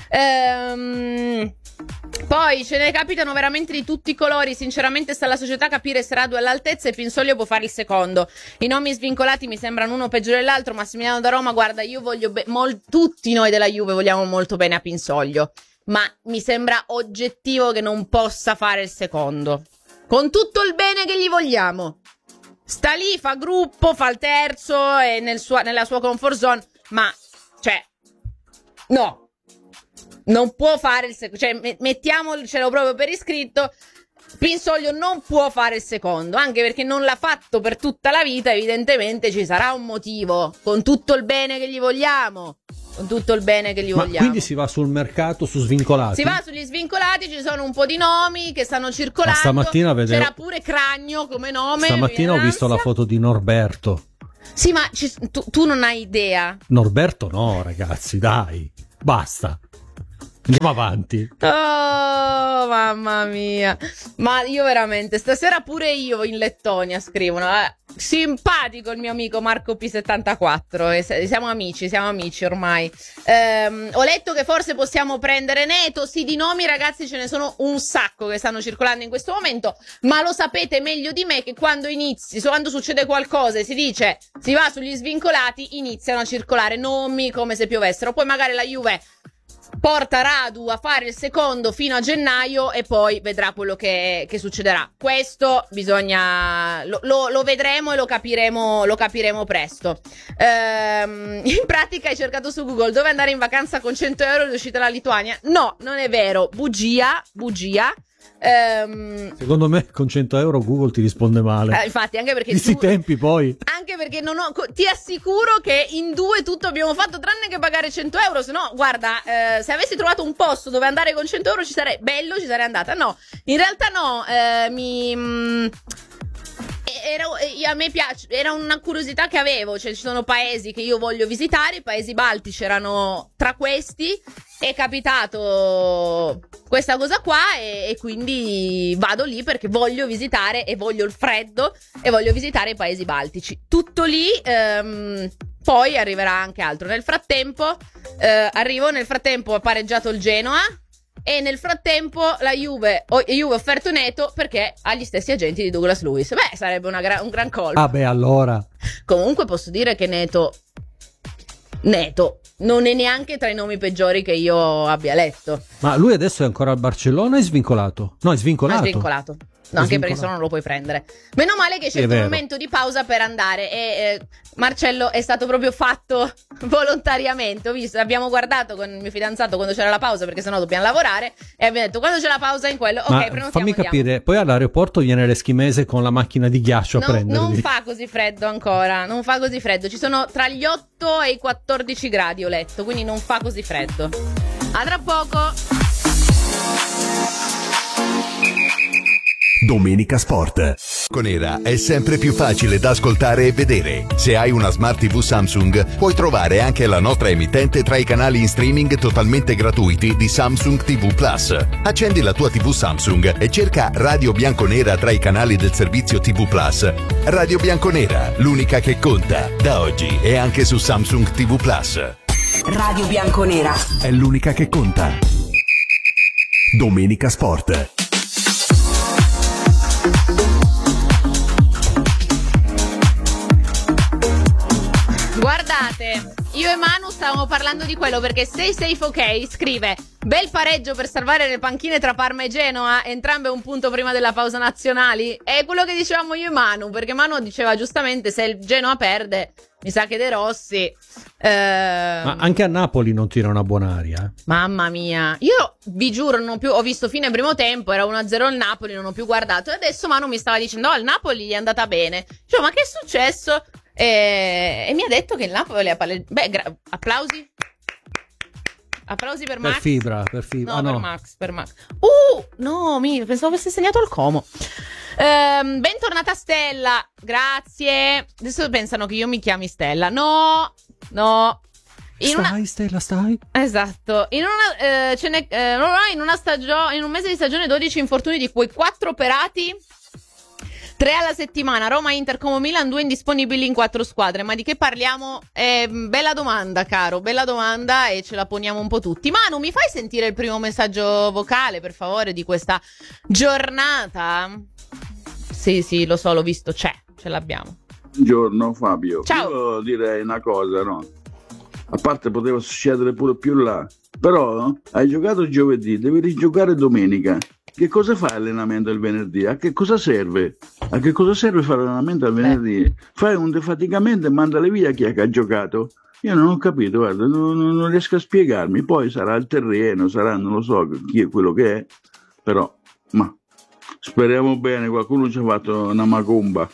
[SPEAKER 1] Ehm... Poi ce ne capitano veramente di tutti i colori. Sinceramente sta alla società capire se Radu è all'altezza e Pinsoglio può fare il secondo. I nomi svincolati mi sembrano uno peggiore dell'altro. Massimiliano da Roma, guarda, io voglio be- mol- tutti noi della Juve vogliamo molto bene a Pinsoglio, ma mi sembra oggettivo che non possa fare il secondo, con tutto il bene che gli vogliamo. Sta lì, fa gruppo, fa il terzo e nel sua- nella sua comfort zone, ma cioè no, non può fare il secondo, cioè me- mettiamocelo proprio per iscritto. Pinsoglio non può fare il secondo, anche perché non l'ha fatto per tutta la vita. Evidentemente ci sarà un motivo, con tutto il bene che gli vogliamo, con tutto il bene che gli
[SPEAKER 2] Ma
[SPEAKER 1] vogliamo.
[SPEAKER 2] quindi si va sul mercato su svincolati?
[SPEAKER 1] Si va sugli svincolati, ci sono un po' di nomi che stanno circolando.
[SPEAKER 2] Ma stamattina vedevo-
[SPEAKER 1] C'era pure Cragno come nome.
[SPEAKER 2] Stamattina
[SPEAKER 1] mi
[SPEAKER 2] ho
[SPEAKER 1] viene
[SPEAKER 2] visto la
[SPEAKER 1] l'ansia.
[SPEAKER 2] foto di Norberto.
[SPEAKER 1] Sì, ma ci- tu, tu non hai idea.
[SPEAKER 2] Norberto no, ragazzi, dai. Basta. Andiamo avanti.
[SPEAKER 1] Oh, mamma mia. Ma io veramente, stasera pure io in Lettonia scrivono. Eh, simpatico il mio amico Marco P settantaquattro. E se- siamo amici, siamo amici ormai. Ehm, ho letto che forse possiamo prendere Neto. Sì, di nomi, ragazzi, ce ne sono un sacco che stanno circolando in questo momento. Ma lo sapete meglio di me che quando inizi, quando succede qualcosa e si dice si va sugli svincolati, iniziano a circolare nomi come se piovessero. Poi magari la Juve porta Radu a fare il secondo fino a gennaio e poi vedrà quello che, che succederà. Questo bisogna lo, lo, lo vedremo e lo capiremo, lo capiremo presto. Ehm, in pratica hai cercato su Google dove andare in vacanza con cento euro ed è uscita la Lituania. No, non è vero, bugia, bugia. Ehm,
[SPEAKER 2] Secondo me con cento euro Google ti risponde male.
[SPEAKER 1] eh, infatti, anche perché
[SPEAKER 2] Questi
[SPEAKER 1] tu-
[SPEAKER 2] tempi poi.
[SPEAKER 1] Anche perché non ho, co- ti assicuro che in due tutto abbiamo fatto tranne che pagare cento euro. Se no, guarda, eh, se avessi trovato un posto dove andare con cento euro ci sarei bello, ci sarei andata. No, in realtà no, eh, mi... mh, Era, a me piace, era una curiosità che avevo, cioè ci sono paesi che io voglio visitare, i paesi baltici erano tra questi, è capitato questa cosa qua e, e quindi vado lì perché voglio visitare e voglio il freddo e voglio visitare i paesi baltici. Tutto lì, ehm, poi arriverà anche altro. Nel frattempo, eh, arrivo, nel frattempo ha pareggiato il Genoa. E nel frattempo la Juve, o, Juve ha offerto Neto perché ha gli stessi agenti di Douglas Luiz. Beh, sarebbe una gra- un gran colpo.
[SPEAKER 2] Ah beh, allora.
[SPEAKER 1] Comunque posso dire che Neto Neto non è neanche tra i nomi peggiori che io abbia letto.
[SPEAKER 2] Ma lui adesso è ancora al Barcellona, è svincolato? No, è svincolato.
[SPEAKER 1] Ha svincolato. No,
[SPEAKER 2] È
[SPEAKER 1] anche perché
[SPEAKER 2] svincolato.
[SPEAKER 1] sennò non lo puoi prendere. Meno male che c'è
[SPEAKER 2] È
[SPEAKER 1] il
[SPEAKER 2] vero.
[SPEAKER 1] momento di pausa per andare. E eh, Marcello è stato proprio fatto volontariamente. Ho visto, abbiamo guardato con il mio fidanzato quando c'era la pausa, perché sennò dobbiamo lavorare. E abbiamo detto quando c'è la pausa in quello.
[SPEAKER 2] Ma
[SPEAKER 1] Ok, prenotiamo.
[SPEAKER 2] fammi
[SPEAKER 1] andiamo.
[SPEAKER 2] capire, poi all'aeroporto viene l'eschimese con la macchina di ghiaccio a
[SPEAKER 1] No,
[SPEAKER 2] prenderli.
[SPEAKER 1] non fa così freddo ancora. Non fa così freddo. Ci sono tra gli otto e i quattordici gradi, ho letto. Quindi non fa così freddo. A tra poco.
[SPEAKER 5] Domenica Sport.
[SPEAKER 6] Conera è sempre più facile da ascoltare e vedere. Se hai una Smart tivù Samsung, puoi trovare anche la nostra emittente tra i canali in streaming totalmente gratuiti di Samsung tivù Plus. Accendi la tua tivù Samsung e cerca Radio Bianconera tra i canali del servizio tivù Plus. Radio Bianconera, l'unica che conta. Da oggi è anche su Samsung tivù Plus.
[SPEAKER 7] Radio Bianconera
[SPEAKER 5] È l'unica che conta. Domenica Sport.
[SPEAKER 1] Guardate, io e Manu stavamo parlando di quello perché Stay Safe OK scrive: bel pareggio per salvare le panchine tra Parma e Genoa, entrambe un punto prima della pausa nazionali. È quello che dicevamo io e Manu, perché Manu diceva giustamente se il Genoa perde, mi sa che De Rossi eh...
[SPEAKER 2] Ma anche a Napoli non tira una buona aria. eh.
[SPEAKER 1] Mamma mia, io vi giuro non ho più, ho visto fine primo tempo, era uno a zero il Napoli, non ho più guardato e adesso Manu mi stava dicendo oh, il Napoli gli è andata bene. Cioè, ma che è successo? E, e mi ha detto che il Napoli ha palleggiato. Beh, gra- applausi. Applausi per,
[SPEAKER 2] Per
[SPEAKER 1] Max.
[SPEAKER 2] Fibra, per Fibra.
[SPEAKER 1] No,
[SPEAKER 2] Ah,
[SPEAKER 1] per
[SPEAKER 2] no.
[SPEAKER 1] Max, per Max. Uh, no, mi pensavo avesse segnato il Como. Ehm, bentornata Stella, grazie. Adesso pensano che io mi chiami Stella. No, no. In
[SPEAKER 2] Stai,
[SPEAKER 1] una...
[SPEAKER 2] Stella, stai.
[SPEAKER 1] Esatto. In una, eh, ce n'è, eh, no, no, in una stagione, in un mese di stagione dodici infortuni di cui quattro operati. Tre alla settimana, Roma, Inter, Como, Milan, due indisponibili in quattro squadre. Ma di che parliamo? Eh, bella domanda, caro, bella domanda e ce la poniamo un po' tutti. Manu, mi fai sentire il primo messaggio vocale, per favore, di questa giornata? Sì, sì, lo so, l'ho visto, c'è, ce l'abbiamo.
[SPEAKER 8] Buongiorno Fabio.
[SPEAKER 1] Ciao.
[SPEAKER 8] Io direi una cosa, no? A parte poteva succedere pure più là, però no? Hai giocato giovedì, devi rigiocare domenica. Che cosa fa l'allenamento il venerdì? A che cosa serve? A che cosa serve fare l'allenamento il venerdì? Fai un defaticamento e mandale via chi è che ha giocato. Io non ho capito, guarda, non, non- non riesco a spiegarmi. Poi sarà il terreno, sarà, non lo so chi è quello che è, però, ma speriamo bene, qualcuno ci ha fatto una macumba.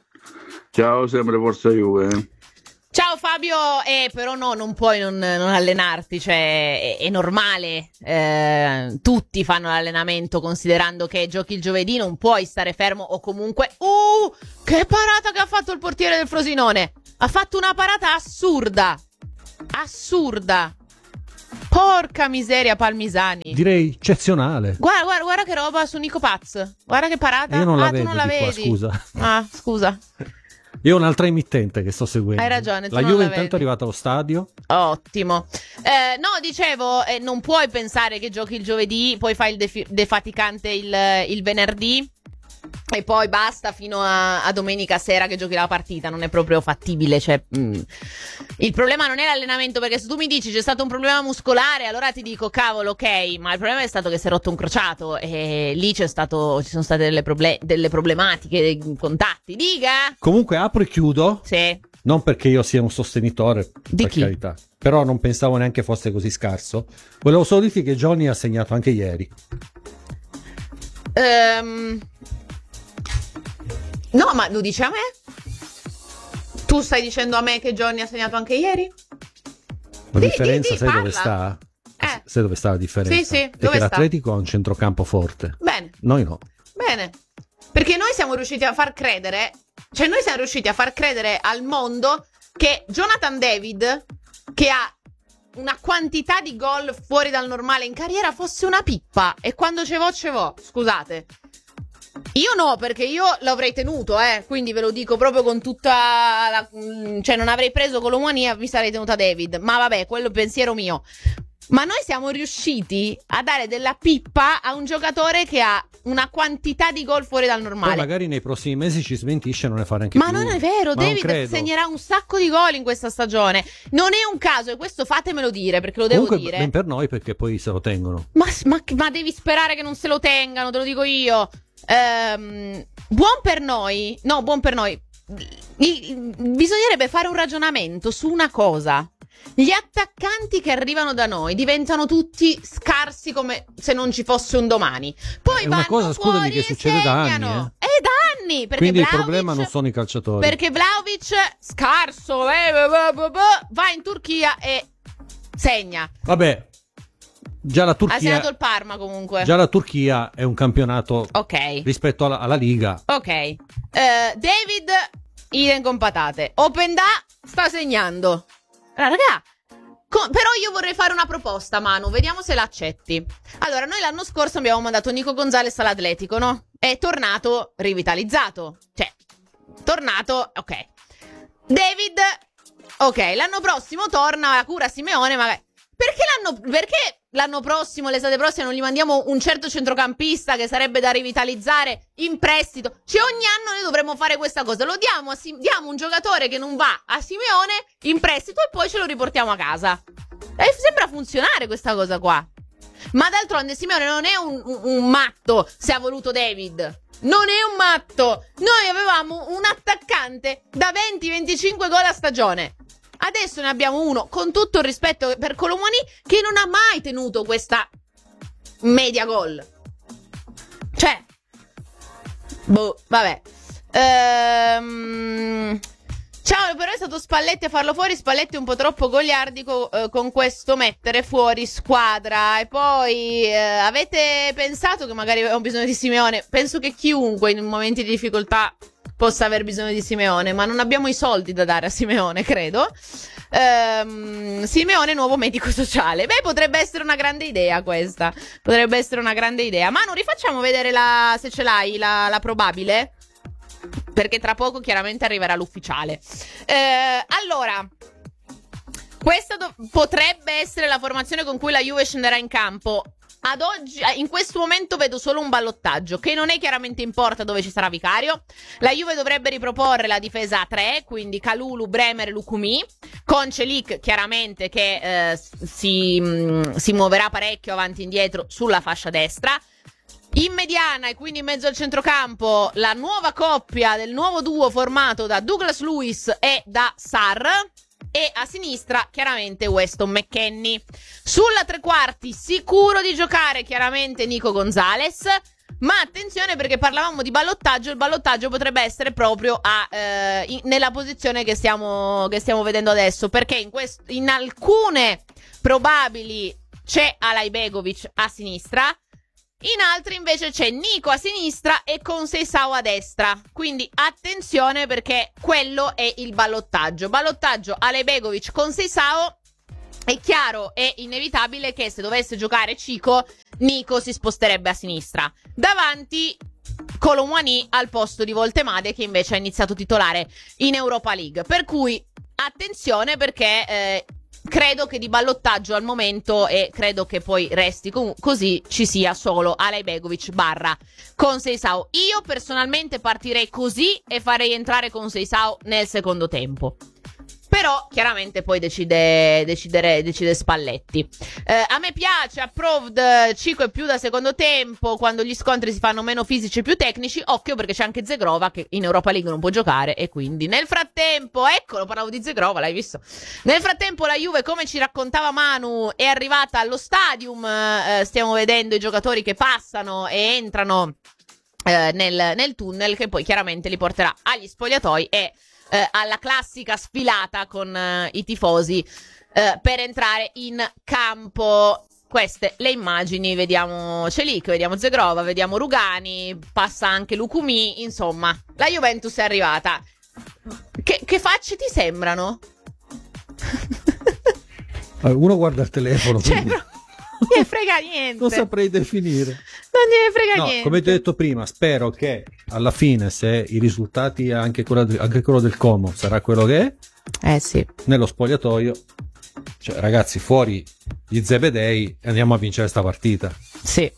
[SPEAKER 8] Ciao, sempre Forza Juve. eh.
[SPEAKER 1] Ciao Fabio, eh, però no, non puoi non, non allenarti, cioè è, è normale, eh, tutti fanno l'allenamento considerando che giochi il giovedì, non puoi stare fermo o comunque... Uh, che parata che ha fatto il portiere del Frosinone, ha fatto una parata assurda, assurda, porca miseria Palmisani.
[SPEAKER 2] Direi eccezionale.
[SPEAKER 1] Guarda, guarda, guarda che roba su Nico Paz, guarda che parata.
[SPEAKER 2] Io non la
[SPEAKER 1] ah,
[SPEAKER 2] vedo
[SPEAKER 1] tu non la
[SPEAKER 2] di qua,
[SPEAKER 1] vedi?
[SPEAKER 2] scusa.
[SPEAKER 1] Ah, scusa.
[SPEAKER 2] Io ho un'altra emittente che sto seguendo.
[SPEAKER 1] Hai ragione, tu
[SPEAKER 2] La
[SPEAKER 1] non
[SPEAKER 2] Juve
[SPEAKER 1] la
[SPEAKER 2] intanto
[SPEAKER 1] vedi.
[SPEAKER 2] è arrivata allo stadio.
[SPEAKER 1] Ottimo. Eh, no, dicevo, eh, non puoi pensare che giochi il giovedì, poi fai il defi- defaticante il, il venerdì e poi basta fino a, a domenica sera che giochi la partita. Non è proprio fattibile. Cioè, mm. Il problema non è l'allenamento, perché se tu mi dici c'è stato un problema muscolare, allora ti dico cavolo, ok, ma il problema è stato che si è rotto un crociato e lì c'è stato, ci sono state delle, proble- delle problematiche, dei contatti. Diga?
[SPEAKER 2] Comunque apro e chiudo.
[SPEAKER 1] Sì.
[SPEAKER 2] Non perché io sia un sostenitore,
[SPEAKER 1] Di
[SPEAKER 2] per
[SPEAKER 1] chi?
[SPEAKER 2] carità. Però non pensavo neanche fosse così scarso. Volevo solo dirti che Johnny ha segnato anche ieri.
[SPEAKER 1] Ehm... No, ma lo dici a me? Tu stai dicendo a me che Johnny ha segnato anche ieri?
[SPEAKER 2] La
[SPEAKER 1] Di,
[SPEAKER 2] differenza,
[SPEAKER 1] di, di,
[SPEAKER 2] sai
[SPEAKER 1] parla.
[SPEAKER 2] dove sta?
[SPEAKER 1] Eh.
[SPEAKER 2] Sai dove sta la differenza?
[SPEAKER 1] Sì, sì,
[SPEAKER 2] È
[SPEAKER 1] dove
[SPEAKER 2] che
[SPEAKER 1] sta?
[SPEAKER 2] l'Atletico ha un centrocampo forte.
[SPEAKER 1] Bene.
[SPEAKER 2] Noi no.
[SPEAKER 1] Bene. Perché noi siamo riusciti a far credere, cioè noi siamo riusciti a far credere al mondo che Jonathan David, che ha una quantità di gol fuori dal normale in carriera, fosse una pippa. E quando ce vo, ce vo. Scusate. Io no, perché io l'avrei tenuto, eh. Quindi ve lo dico proprio con tutta la... Cioè non avrei preso Colomani, mi sarei tenuta David. Ma vabbè, quello è pensiero mio. Ma noi siamo riusciti a dare della pippa a un giocatore che ha una quantità di gol fuori dal normale.
[SPEAKER 2] Poi magari nei prossimi mesi ci smentisce e non ne fa neanche
[SPEAKER 1] Ma
[SPEAKER 2] più.
[SPEAKER 1] non è vero,
[SPEAKER 2] Ma non
[SPEAKER 1] David
[SPEAKER 2] credo.
[SPEAKER 1] segnerà un sacco di gol in questa stagione. Non è un caso, e questo fatemelo dire, perché lo devo
[SPEAKER 2] Comunque,
[SPEAKER 1] dire.
[SPEAKER 2] ben per noi, perché poi se lo tengono.
[SPEAKER 1] Ma, ma, ma devi sperare che non se lo tengano, te lo dico io. Ehm, buon per noi. No, buon per noi. I- bisognerebbe fare un ragionamento su una cosa. Gli attaccanti che arrivano da noi diventano tutti scarsi come se non ci fosse un domani. Poi
[SPEAKER 2] È una
[SPEAKER 1] vanno
[SPEAKER 2] cosa, scusami,
[SPEAKER 1] fuori
[SPEAKER 2] che
[SPEAKER 1] e
[SPEAKER 2] succede da anni,
[SPEAKER 1] segnano.
[SPEAKER 2] eh.
[SPEAKER 1] È da anni. Perché
[SPEAKER 2] Quindi il
[SPEAKER 1] Vlahovic-
[SPEAKER 2] problema non sono i calciatori.
[SPEAKER 1] Perché Vlahovic, scarso, eh, blah, blah, blah, blah, va in Turchia e segna.
[SPEAKER 2] Vabbè, già la
[SPEAKER 1] Ha
[SPEAKER 2] Turchia,
[SPEAKER 1] segnato il Parma comunque.
[SPEAKER 2] già la Turchia è un campionato
[SPEAKER 1] Ok.
[SPEAKER 2] rispetto alla, alla Liga.
[SPEAKER 1] Ok. Eh, David, idem con patate. Openda sta segnando. Allora, raga, co- però io vorrei fare una proposta, Manu. Vediamo se la accetti. Allora, noi l'anno scorso abbiamo mandato Nico Gonzalez all'Atletico, no? È tornato rivitalizzato. Cioè, tornato, ok. David, ok, l'anno prossimo torna a cura Simeone, magari. Perché l'anno, perché l'anno prossimo, l'estate prossima, non gli mandiamo un certo centrocampista che sarebbe da rivitalizzare in prestito? Cioè ogni anno noi dovremmo fare questa cosa. Lo diamo a Sim- diamo un giocatore che non va a Simeone in prestito e poi ce lo riportiamo a casa. E sembra funzionare questa cosa qua. Ma d'altronde Simeone non è un, un, un matto se ha voluto David. Non è un matto. Noi avevamo un attaccante da venti venticinque gol a stagione. Adesso ne abbiamo uno, con tutto il rispetto per Colomani, che non ha mai tenuto questa media gol. Cioè, boh, vabbè. Ehm... Ciao, però è stato Spalletti a farlo fuori. Spalletti è un po' troppo goliardico eh, con questo mettere fuori squadra. E poi eh, avete pensato che magari avevamo bisogno di Simeone? Penso che chiunque in momenti di difficoltà possa aver bisogno di Simeone, ma non abbiamo i soldi da dare a Simeone, credo. Ehm, Simeone nuovo medico sociale. Beh, potrebbe essere una grande idea questa. Potrebbe essere una grande idea. Manu, rifacciamo vedere la, se ce l'hai, la, la probabile. Perché tra poco chiaramente arriverà l'ufficiale. Eh, allora, questa do- potrebbe essere la formazione con cui la Juve scenderà in campo. Ad oggi, in questo momento vedo solo un ballottaggio, che non è chiaramente in porta dove ci sarà Vicario. La Juve dovrebbe riproporre la difesa a tre, quindi Kalulu, Bremer, Lukumi, con Celik chiaramente che eh, si, mh, si muoverà parecchio avanti e indietro sulla fascia destra. In mediana e quindi in mezzo al centrocampo la nuova coppia del nuovo duo formato da Douglas Luiz e da Sarr. E a sinistra chiaramente Weston McKennie. Sulla tre quarti sicuro di giocare chiaramente Nico Gonzalez. Ma attenzione, perché parlavamo di ballottaggio. Il ballottaggio potrebbe essere proprio a, eh, in, nella posizione che stiamo, che stiamo vedendo adesso. Perché in, quest- in alcune probabili c'è Alajbegovic a sinistra. In altri invece c'è Nico a sinistra e Conceição a destra. Quindi attenzione, perché quello è il ballottaggio. Ballottaggio Alajbegovic, Conceição. È chiaro e inevitabile che se dovesse giocare Cico, Nico si sposterebbe a sinistra. Davanti Colomani al posto di Voltemade, che invece ha iniziato titolare in Europa League. Per cui attenzione, perché eh, credo che di ballottaggio al momento, e credo che poi resti com- così, ci sia solo Alajbegovic barra Conceição. Io personalmente partirei così e farei entrare Conceição nel secondo tempo. però chiaramente poi decide decide, decide Spalletti. Eh, a me piace, approved cinque e più da secondo tempo, quando gli scontri si fanno meno fisici e più tecnici. Occhio perché c'è anche Zegrova che in Europa League non può giocare, e quindi nel frattempo, eccolo, parlavo di Zegrova, l'hai visto? Nel frattempo la Juve, come ci raccontava Manu, è arrivata allo stadium, eh, stiamo vedendo i giocatori che passano e entrano eh, nel, nel tunnel, che poi chiaramente li porterà agli spogliatoi e Eh, alla classica sfilata con eh, i tifosi eh, per entrare in campo. Queste le immagini, vediamo Celic, vediamo Zegrova, vediamo Rugani, passa anche Lucumi, insomma la Juventus è arrivata. Che, che facce ti sembrano?
[SPEAKER 2] Uno guarda il telefono,
[SPEAKER 1] Cioè,
[SPEAKER 2] quindi...
[SPEAKER 1] non ne frega niente.
[SPEAKER 2] Non saprei definire.
[SPEAKER 1] Non ne frega
[SPEAKER 2] No,
[SPEAKER 1] niente.
[SPEAKER 2] come ti ho detto prima, spero che alla fine, se i risultati, anche quello, anche quello del Como sarà quello che è,
[SPEAKER 1] Eh sì.
[SPEAKER 2] nello spogliatoio, cioè ragazzi, fuori gli Zebedei e andiamo a vincere sta partita.
[SPEAKER 1] Sì.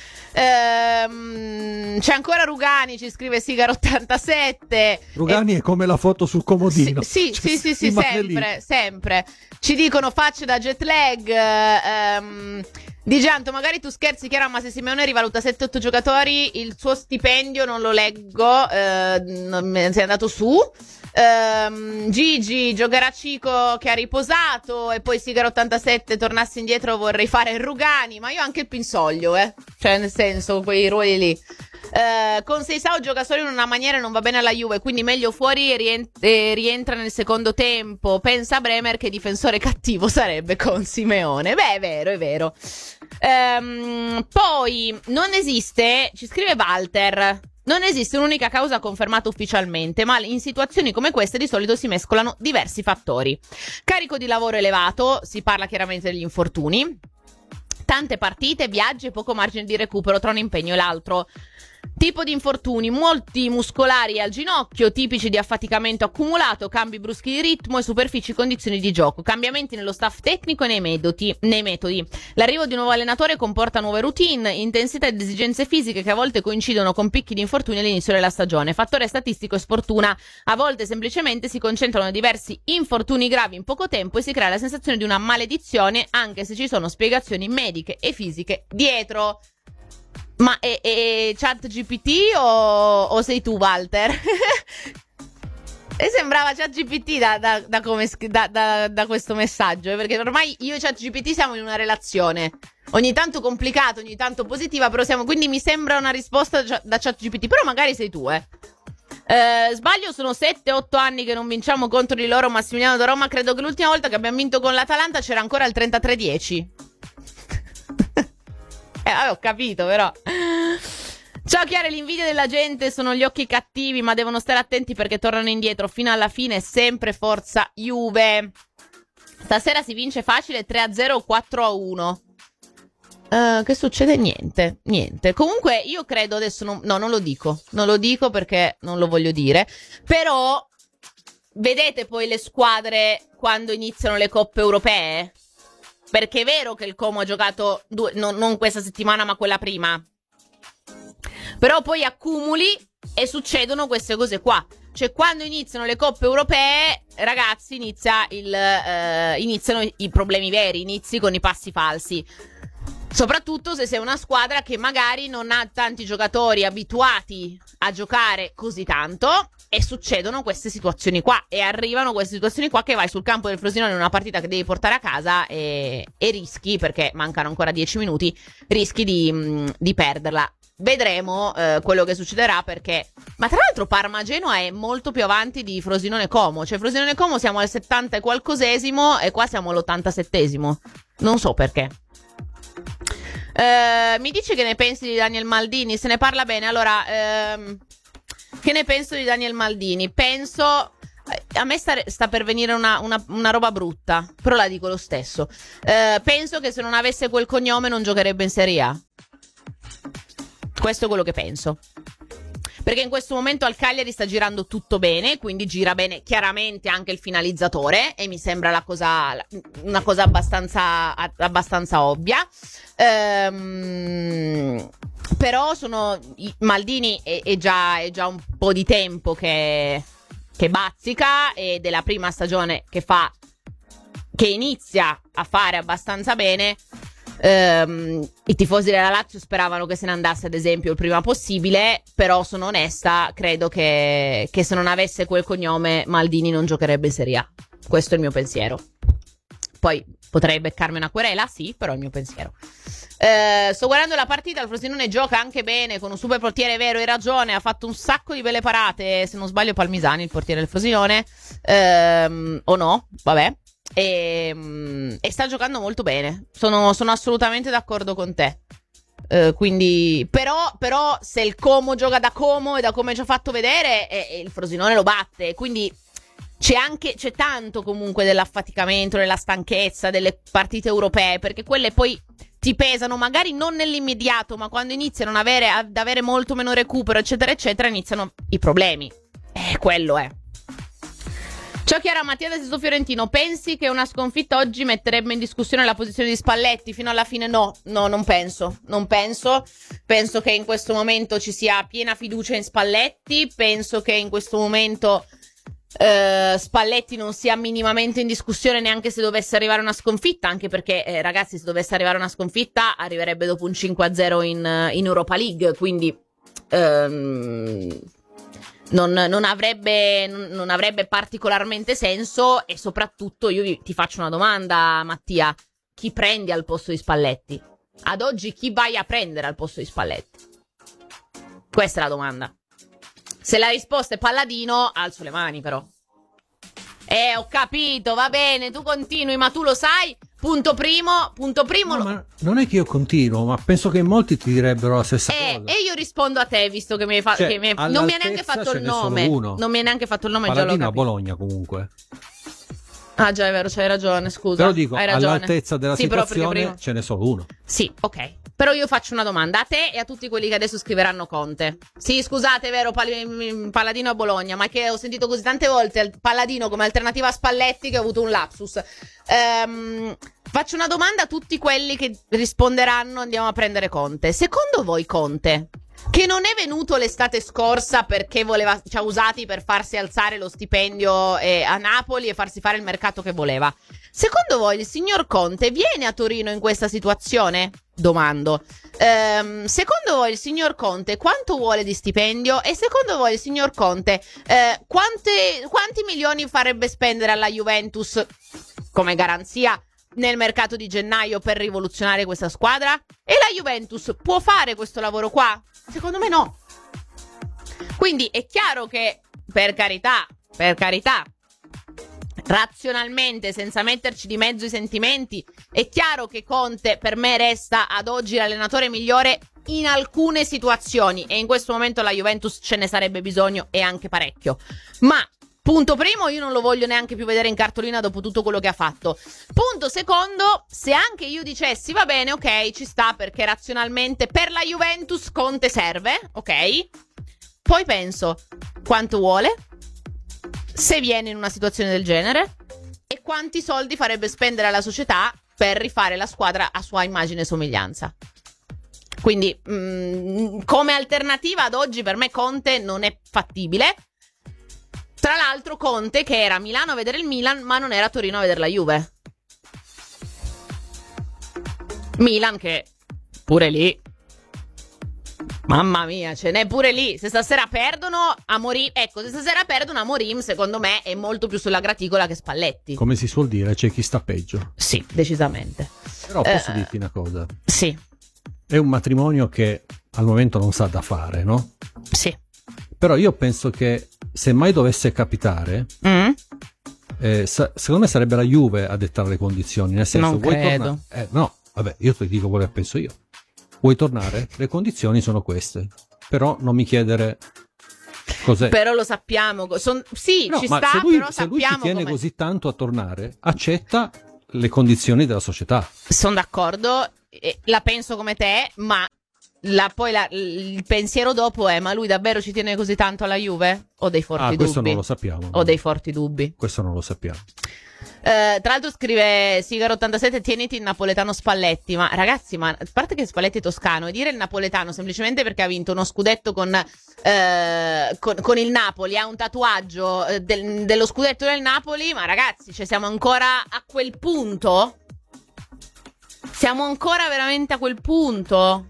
[SPEAKER 1] Ehm, c'è ancora Rugani, ci scrive Sigaro ottantasette.
[SPEAKER 2] Rugani
[SPEAKER 1] e...
[SPEAKER 2] è come la foto sul comodino.
[SPEAKER 1] Sì, sì,
[SPEAKER 2] Cioè,
[SPEAKER 1] sì, sì, sì,
[SPEAKER 2] rimane
[SPEAKER 1] sempre,
[SPEAKER 2] lì.
[SPEAKER 1] sempre. Ci dicono facce da jet lag. Ehm, Di Gianto, magari tu scherzi, Chiara, ma se Simeone rivaluta sette otto giocatori, il suo stipendio non lo leggo, eh, non me- sei andato su. Ehm, Gigi, giocherà Cico che ha riposato, e poi Sigaro ottantasette, tornassi indietro vorrei fare Rugani, ma io anche il Pinsoglio, eh. Cioè, nel senso, quei ruoli lì. Eh, con Seisao gioca solo in una maniera e non va bene alla Juve, quindi meglio fuori e rient- e rientra nel secondo tempo. Pensa Bremer che difensore cattivo sarebbe con Simeone. Beh, è vero, è vero. Ehm, poi non esiste, ci scrive Walter, non esiste un'unica causa confermata ufficialmente, ma in situazioni come queste di solito si mescolano diversi fattori. Carico di lavoro elevato, si parla chiaramente degli infortuni, tante partite, viaggi e poco margine di recupero tra un impegno e l'altro. Tipo di infortuni, molti muscolari al ginocchio, tipici di affaticamento accumulato, cambi bruschi di ritmo e superfici condizioni di gioco, cambiamenti nello staff tecnico e nei metodi, nei metodi. L'arrivo di un nuovo allenatore comporta nuove routine, intensità ed esigenze fisiche che a volte coincidono con picchi di infortuni all'inizio della stagione. Fattore statistico e sfortuna, a volte semplicemente si concentrano diversi infortuni gravi in poco tempo e si crea la sensazione di una maledizione, anche se ci sono spiegazioni mediche e fisiche dietro. Ma è, è ChatGPT o, o sei tu, Walter? E sembrava ChatGPT da, da, da, come, da, da, da questo messaggio, eh, perché ormai io e ChatGPT siamo in una relazione, ogni tanto complicata, ogni tanto positiva, però siamo, quindi mi sembra una risposta da ChatGPT, però magari sei tu, eh. Eh, sbaglio, sono sette otto anni che non vinciamo contro di loro. Massimiliano da Roma, credo che l'ultima volta che abbiamo vinto con l'Atalanta c'era ancora il trentatré dieci. Eh, vabbè, ho capito, però. Ciao Chiara, l'invidia della gente sono gli occhi cattivi, ma devono stare attenti perché tornano indietro. Fino alla fine sempre forza Juve. Stasera si vince facile tre a zero o quattro a uno. Uh, che succede? Niente, niente. Comunque io credo adesso, non, no, non lo dico. Non lo dico perché non lo voglio dire. Però vedete poi le squadre quando iniziano le coppe europee? Perché è vero che il Como ha giocato due, no, non questa settimana ma quella prima, però poi accumuli e succedono queste cose qua. Cioè quando iniziano le coppe europee, ragazzi, inizia il, eh, iniziano i problemi veri, inizi con i passi falsi. Soprattutto se sei una squadra che magari non ha tanti giocatori abituati a giocare così tanto, e succedono queste situazioni qua, e arrivano queste situazioni qua che vai sul campo del Frosinone in una partita che devi portare a casa e, e rischi, perché mancano ancora dieci minuti, rischi di, di perderla. Vedremo eh, quello che succederà, perché ma tra l'altro Parma-Genoa è molto più avanti di Frosinone-Como. Cioè Frosinone-Como siamo al settanta e qualcosesimo e qua siamo all'ottantasettesimo. Non so perché. Uh, mi dici che ne pensi di Daniel Maldini? Se ne parla bene. Allora, ehm, che ne penso di Daniel Maldini? Penso, a me sta, sta per venire una, una, una roba brutta, però la dico lo stesso. uh, Penso che se non avesse quel cognome non giocherebbe in Serie A. Questo è quello che penso, perché in questo momento al Cagliari sta girando tutto bene, quindi gira bene chiaramente anche il finalizzatore, e mi sembra la cosa, una cosa abbastanza, abbastanza ovvia. Ehm, però sono Maldini è, è, già, è già un po' di tempo che, che bazzica e della prima stagione che fa, che inizia a fare abbastanza bene. Um, i tifosi della Lazio speravano che se ne andasse, ad esempio, il prima possibile, però sono onesta, credo che, che se non avesse quel cognome Maldini non giocherebbe in Serie A. Questo è il mio pensiero. Poi potrei beccarmi una querela, sì, però è il mio pensiero. Uh, sto guardando la partita, il Frosinone gioca anche bene, con un super portiere, vero, hai ragione, ha fatto un sacco di belle parate, se non sbaglio Palmisani, il portiere del Frosinone, uh, o no, vabbè. E, e sta giocando molto bene. Sono, sono assolutamente d'accordo con te. Uh, quindi, però, però, se il Como gioca da Como e da come ci ha fatto vedere, e, e il Frosinone lo batte. Quindi c'è anche, c'è tanto comunque dell'affaticamento, della stanchezza, delle partite europee, perché quelle poi ti pesano, magari non nell'immediato, ma quando iniziano ad avere, ad avere molto meno recupero, eccetera, eccetera, iniziano i problemi. Eh, quello è. Ciao Chiara, Mattia da Sesto Fiorentino, pensi che una sconfitta oggi metterebbe in discussione la posizione di Spalletti fino alla fine? No, no, non penso, non penso, penso che in questo momento ci sia piena fiducia in Spalletti, penso che in questo momento eh, Spalletti non sia minimamente in discussione neanche se dovesse arrivare una sconfitta, anche perché eh, ragazzi, se dovesse arrivare una sconfitta arriverebbe dopo un cinque a zero in, in Europa League, quindi... Ehm, Non, non, avrebbe, non avrebbe particolarmente senso. E soprattutto io ti faccio una domanda, Mattia: chi prendi al posto di Spalletti? Ad oggi chi vai a prendere al posto di Spalletti? Questa è la domanda. Se la risposta è Palladino, alzo le mani però. Eh, ho capito, va bene, tu continui, ma tu lo sai. Punto primo, punto primo.
[SPEAKER 2] No,
[SPEAKER 1] lo...
[SPEAKER 2] ma non è che io continuo, ma penso che molti ti direbbero la stessa
[SPEAKER 1] eh,
[SPEAKER 2] cosa.
[SPEAKER 1] E io rispondo a te, visto che mi hai fatto.
[SPEAKER 2] Cioè,
[SPEAKER 1] Hai... Non mi ha neanche fatto il nome. Non mi ha neanche fatto il nome.
[SPEAKER 2] Palladino
[SPEAKER 1] già
[SPEAKER 2] a Bologna comunque.
[SPEAKER 1] Ah già, è vero, c'hai ragione, scusa.
[SPEAKER 2] Però dico,
[SPEAKER 1] hai ragione.
[SPEAKER 2] all'altezza della
[SPEAKER 1] sì,
[SPEAKER 2] situazione
[SPEAKER 1] prima...
[SPEAKER 2] ce n'è solo uno.
[SPEAKER 1] Sì, ok. Però io faccio una domanda a te e a tutti quelli che adesso scriveranno Conte. Sì, scusate, è vero, Pal- Palladino a Bologna, ma che ho sentito così tante volte Palladino come alternativa a Spalletti che ho avuto un lapsus. Ehm, faccio una domanda a tutti quelli che risponderanno: andiamo a prendere Conte. Secondo voi Conte, che non è venuto l'estate scorsa perché voleva, ci ha usati per farsi alzare lo stipendio eh, a Napoli e farsi fare il mercato che voleva, secondo voi il signor Conte viene a Torino in questa situazione? Domando. Ehm, secondo voi il signor Conte quanto vuole di stipendio? E secondo voi il signor Conte eh, quante, quanti milioni farebbe spendere alla Juventus come garanzia nel mercato di gennaio per rivoluzionare questa squadra? E la Juventus può fare questo lavoro qua? Secondo me no. Quindi è chiaro che, per carità, per carità, razionalmente, senza metterci di mezzo i sentimenti, è chiaro che Conte per me resta ad oggi l'allenatore migliore in alcune situazioni, e in questo momento la Juventus ce ne sarebbe bisogno, e anche parecchio. Ma punto primo, io non lo voglio neanche più vedere in cartolina dopo tutto quello che ha fatto. Punto secondo, se anche io dicessi va bene, ok, ci sta, perché razionalmente per la Juventus Conte serve, ok, poi penso quanto vuole, se viene in una situazione del genere, e quanti soldi farebbe spendere alla società per rifare la squadra a sua immagine e somiglianza. Quindi mh, come alternativa ad oggi per me Conte non è fattibile. Tra l'altro Conte che era a Milano a vedere il Milan, ma non era a Torino a vedere la Juve. Milan che pure lì, mamma mia, ce n'è pure lì. Se stasera perdono Amorim, ecco, se stasera perdono Amorim, secondo me è molto più sulla graticola che Spalletti.
[SPEAKER 2] Come si suol dire, c'è chi sta peggio.
[SPEAKER 1] Sì, decisamente.
[SPEAKER 2] Però posso
[SPEAKER 1] eh,
[SPEAKER 2] dirti una cosa.
[SPEAKER 1] Sì.
[SPEAKER 2] È un matrimonio che al momento non sa da fare, no?
[SPEAKER 1] Sì.
[SPEAKER 2] Però io penso che se mai dovesse capitare,
[SPEAKER 1] mm.
[SPEAKER 2] eh, sa- secondo me sarebbe la Juve a dettare le condizioni. Nel senso,
[SPEAKER 1] non
[SPEAKER 2] vuoi
[SPEAKER 1] credo.
[SPEAKER 2] tornare? Eh, no, vabbè, io ti dico quello che penso io. Vuoi tornare? Le condizioni sono queste. Però non mi chiedere cos'è.
[SPEAKER 1] Però lo sappiamo. Son... Sì,
[SPEAKER 2] no,
[SPEAKER 1] ci
[SPEAKER 2] ma
[SPEAKER 1] sta,
[SPEAKER 2] se lui,
[SPEAKER 1] però
[SPEAKER 2] se lui ci
[SPEAKER 1] sappiamo
[SPEAKER 2] tiene
[SPEAKER 1] com'è.
[SPEAKER 2] così tanto a tornare, accetta le condizioni della società.
[SPEAKER 1] Sono d'accordo, eh, la penso come te, ma la, poi la, il pensiero dopo è: ma lui davvero ci tiene così tanto alla Juve? Ho dei forti
[SPEAKER 2] ah,
[SPEAKER 1] dubbi.
[SPEAKER 2] questo non lo sappiamo.
[SPEAKER 1] Ho dei forti dubbi.
[SPEAKER 2] Questo non lo sappiamo.
[SPEAKER 1] Eh, tra l'altro scrive Sigaro ottantasette, tieniti il napoletano Spalletti. Ma ragazzi, ma a parte che Spalletti è toscano, e dire il napoletano semplicemente perché ha vinto uno scudetto con, eh, con, con il Napoli, ha un tatuaggio eh, del, dello scudetto del Napoli, ma ragazzi, cioè siamo ancora a quel punto? Siamo ancora veramente a quel punto?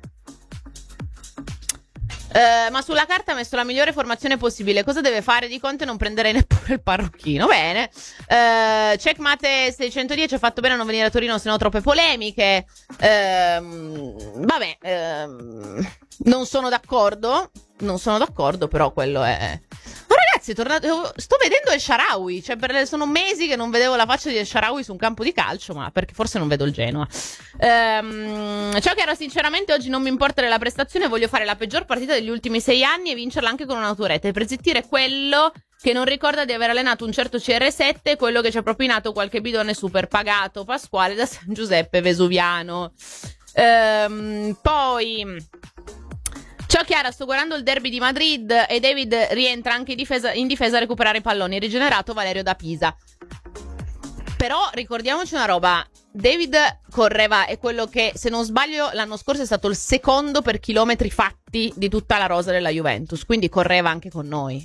[SPEAKER 1] Uh, ma sulla carta ha messo la migliore formazione possibile. Cosa deve fare di Conte? Non prenderei neppure il parrucchino. Bene. uh, Checkmate seicentodieci ha fatto bene a non venire a Torino, se no troppe polemiche. uh, Vabbè, uh, non sono d'accordo. Non sono d'accordo, però quello è... Ma ragazzi, è tornato... sto vedendo El Shaarawy. Cioè, per... sono mesi che non vedevo la faccia di El Shaarawy su un campo di calcio, ma perché forse non vedo il Genoa. Ehm... Ciò che era sinceramente oggi non mi importa della prestazione, voglio fare la peggior partita degli ultimi sei anni e vincerla anche con un'autorete, per zittire quello che non ricorda di aver allenato un certo C R sette, quello che ci ha propinato qualche bidone super pagato Pasquale da San Giuseppe Vesuviano. Ehm... Poi... Ciao Chiara, sto guardando il derby di Madrid e David rientra anche in difesa, in difesa a recuperare i palloni. Rigenerato Valerio da Pisa. Però ricordiamoci una roba. David correva, è quello che, se non sbaglio, l'anno scorso è stato il secondo per chilometri fatti di tutta la rosa della Juventus. Quindi correva anche con noi.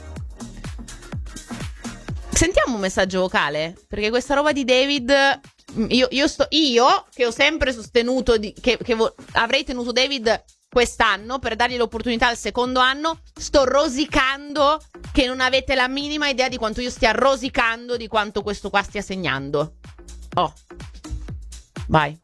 [SPEAKER 1] Sentiamo un messaggio vocale, perché questa roba di David... Io, io, sto, io che ho sempre sostenuto di, che, che vo- avrei tenuto David... quest'anno per dargli l'opportunità al secondo anno, sto rosicando che non avete la minima idea di quanto io stia rosicando, di quanto questo qua stia segnando. Oh, vai.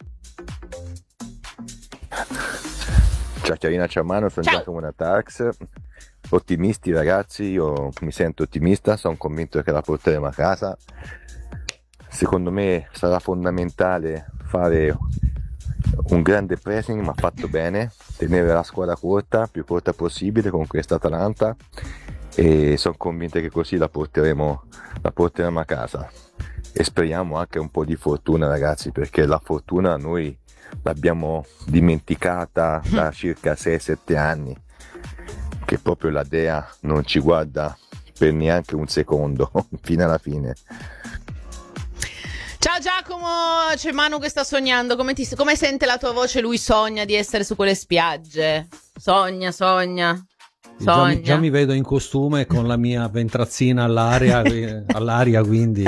[SPEAKER 9] Ciao Chiarina, ciao Mano, sono
[SPEAKER 1] Ciao.
[SPEAKER 9] Giacomo da Tax. Ottimisti ragazzi, io mi sento ottimista, sono convinto che la porteremo a casa. Secondo me sarà fondamentale fare un grande pressing, ma fatto bene, tenere la squadra corta, più corta possibile con questa Atalanta, e sono convinto che così la porteremo, la porteremo a casa. E speriamo anche un po' di fortuna ragazzi, perché la fortuna noi l'abbiamo dimenticata da circa sei sette anni, che proprio la Dea non ci guarda per neanche un secondo fino alla fine.
[SPEAKER 1] Ciao Giacomo, c'è Manu che sta sognando. Come, ti, come sente la tua voce? Lui sogna di essere su quelle spiagge. Sogna, sogna,
[SPEAKER 2] già
[SPEAKER 1] sogna.
[SPEAKER 2] mi, già mi vedo in costume con la mia ventrazzina all'aria, all'aria quindi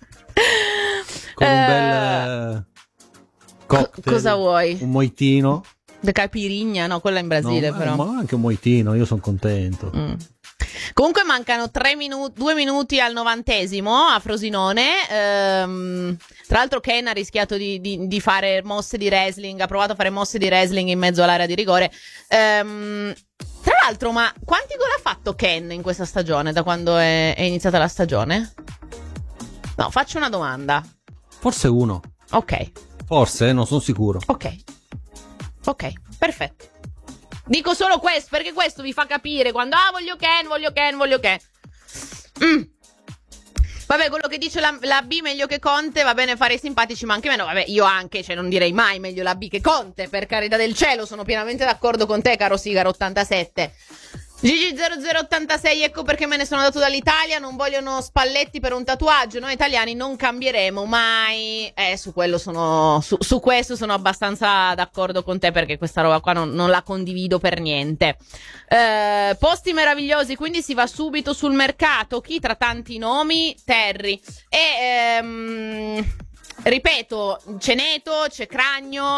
[SPEAKER 2] con un bel eh, cocktail.
[SPEAKER 1] Co- cosa vuoi?
[SPEAKER 2] Un moitino.
[SPEAKER 1] De caipirinha? No, quella in Brasile
[SPEAKER 2] no,
[SPEAKER 1] però.
[SPEAKER 2] Ma anche un moitino, io sono contento.
[SPEAKER 1] Mm. Comunque mancano tre minuti, due minuti al novantesimo a Frosinone. Ehm, tra l'altro Ken ha rischiato di, di, di fare mosse di wrestling, ha provato a fare mosse di wrestling in mezzo all'area di rigore. Ehm, tra l'altro, ma quanti gol ha fatto Ken in questa stagione, da quando è, è iniziata la stagione? No, faccio una domanda.
[SPEAKER 2] Forse uno.
[SPEAKER 1] Ok.
[SPEAKER 2] Forse, non sono sicuro.
[SPEAKER 1] Ok. Ok, perfetto. Dico solo questo, perché questo vi fa capire quando, ah, voglio Ken, voglio Ken, voglio Ken. Mm. Vabbè, quello che dice la, la B meglio che Conte, va bene fare i simpatici, ma anche meno. Vabbè, io anche, cioè non direi mai meglio la B che Conte, per carità del cielo, sono pienamente d'accordo con te, caro Sigaro ottantasette. Gigi zero zero ottantasei, ecco perché me ne sono andato dall'Italia, non vogliono Spalletti per un tatuaggio, noi italiani non cambieremo mai. Eh, su quello sono, su, su questo sono abbastanza d'accordo con te, perché questa roba qua non, non la condivido per niente. Eh, posti meravigliosi, quindi si va subito sul mercato, chi tra tanti nomi? Terry. E, ehm... ripeto, c'è Neto, c'è Cragno,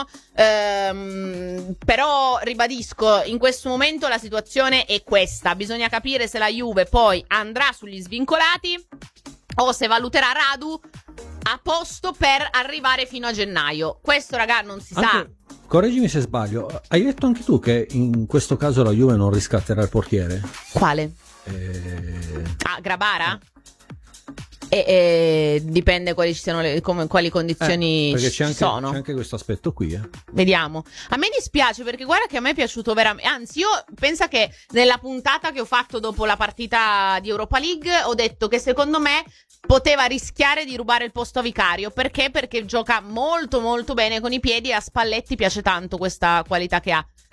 [SPEAKER 1] ehm, però ribadisco, in questo momento la situazione è questa, bisogna capire se la Juve poi andrà sugli svincolati o se valuterà Radu a posto per arrivare fino a gennaio. Questo, raga, non si
[SPEAKER 2] Anche,
[SPEAKER 1] sa.
[SPEAKER 2] Correggimi se sbaglio, hai detto anche tu che in questo caso la Juve non riscatterà il portiere?
[SPEAKER 1] Quale?
[SPEAKER 2] Eh...
[SPEAKER 1] Ah, Grabara? E, e dipende quali ci siano le, come, quali condizioni
[SPEAKER 2] eh, perché
[SPEAKER 1] ci
[SPEAKER 2] c'è anche,
[SPEAKER 1] sono.
[SPEAKER 2] c'è anche questo aspetto qui, eh.
[SPEAKER 1] Vediamo. A me dispiace, perché guarda che a me è piaciuto veramente. Anzi, io pensa che nella puntata che ho fatto dopo la partita di Europa League ho detto che secondo me poteva rischiare di rubare il posto a Vicario. Perché? Perché gioca molto molto bene con i piedi e a Spalletti piace tanto questa qualità che ha.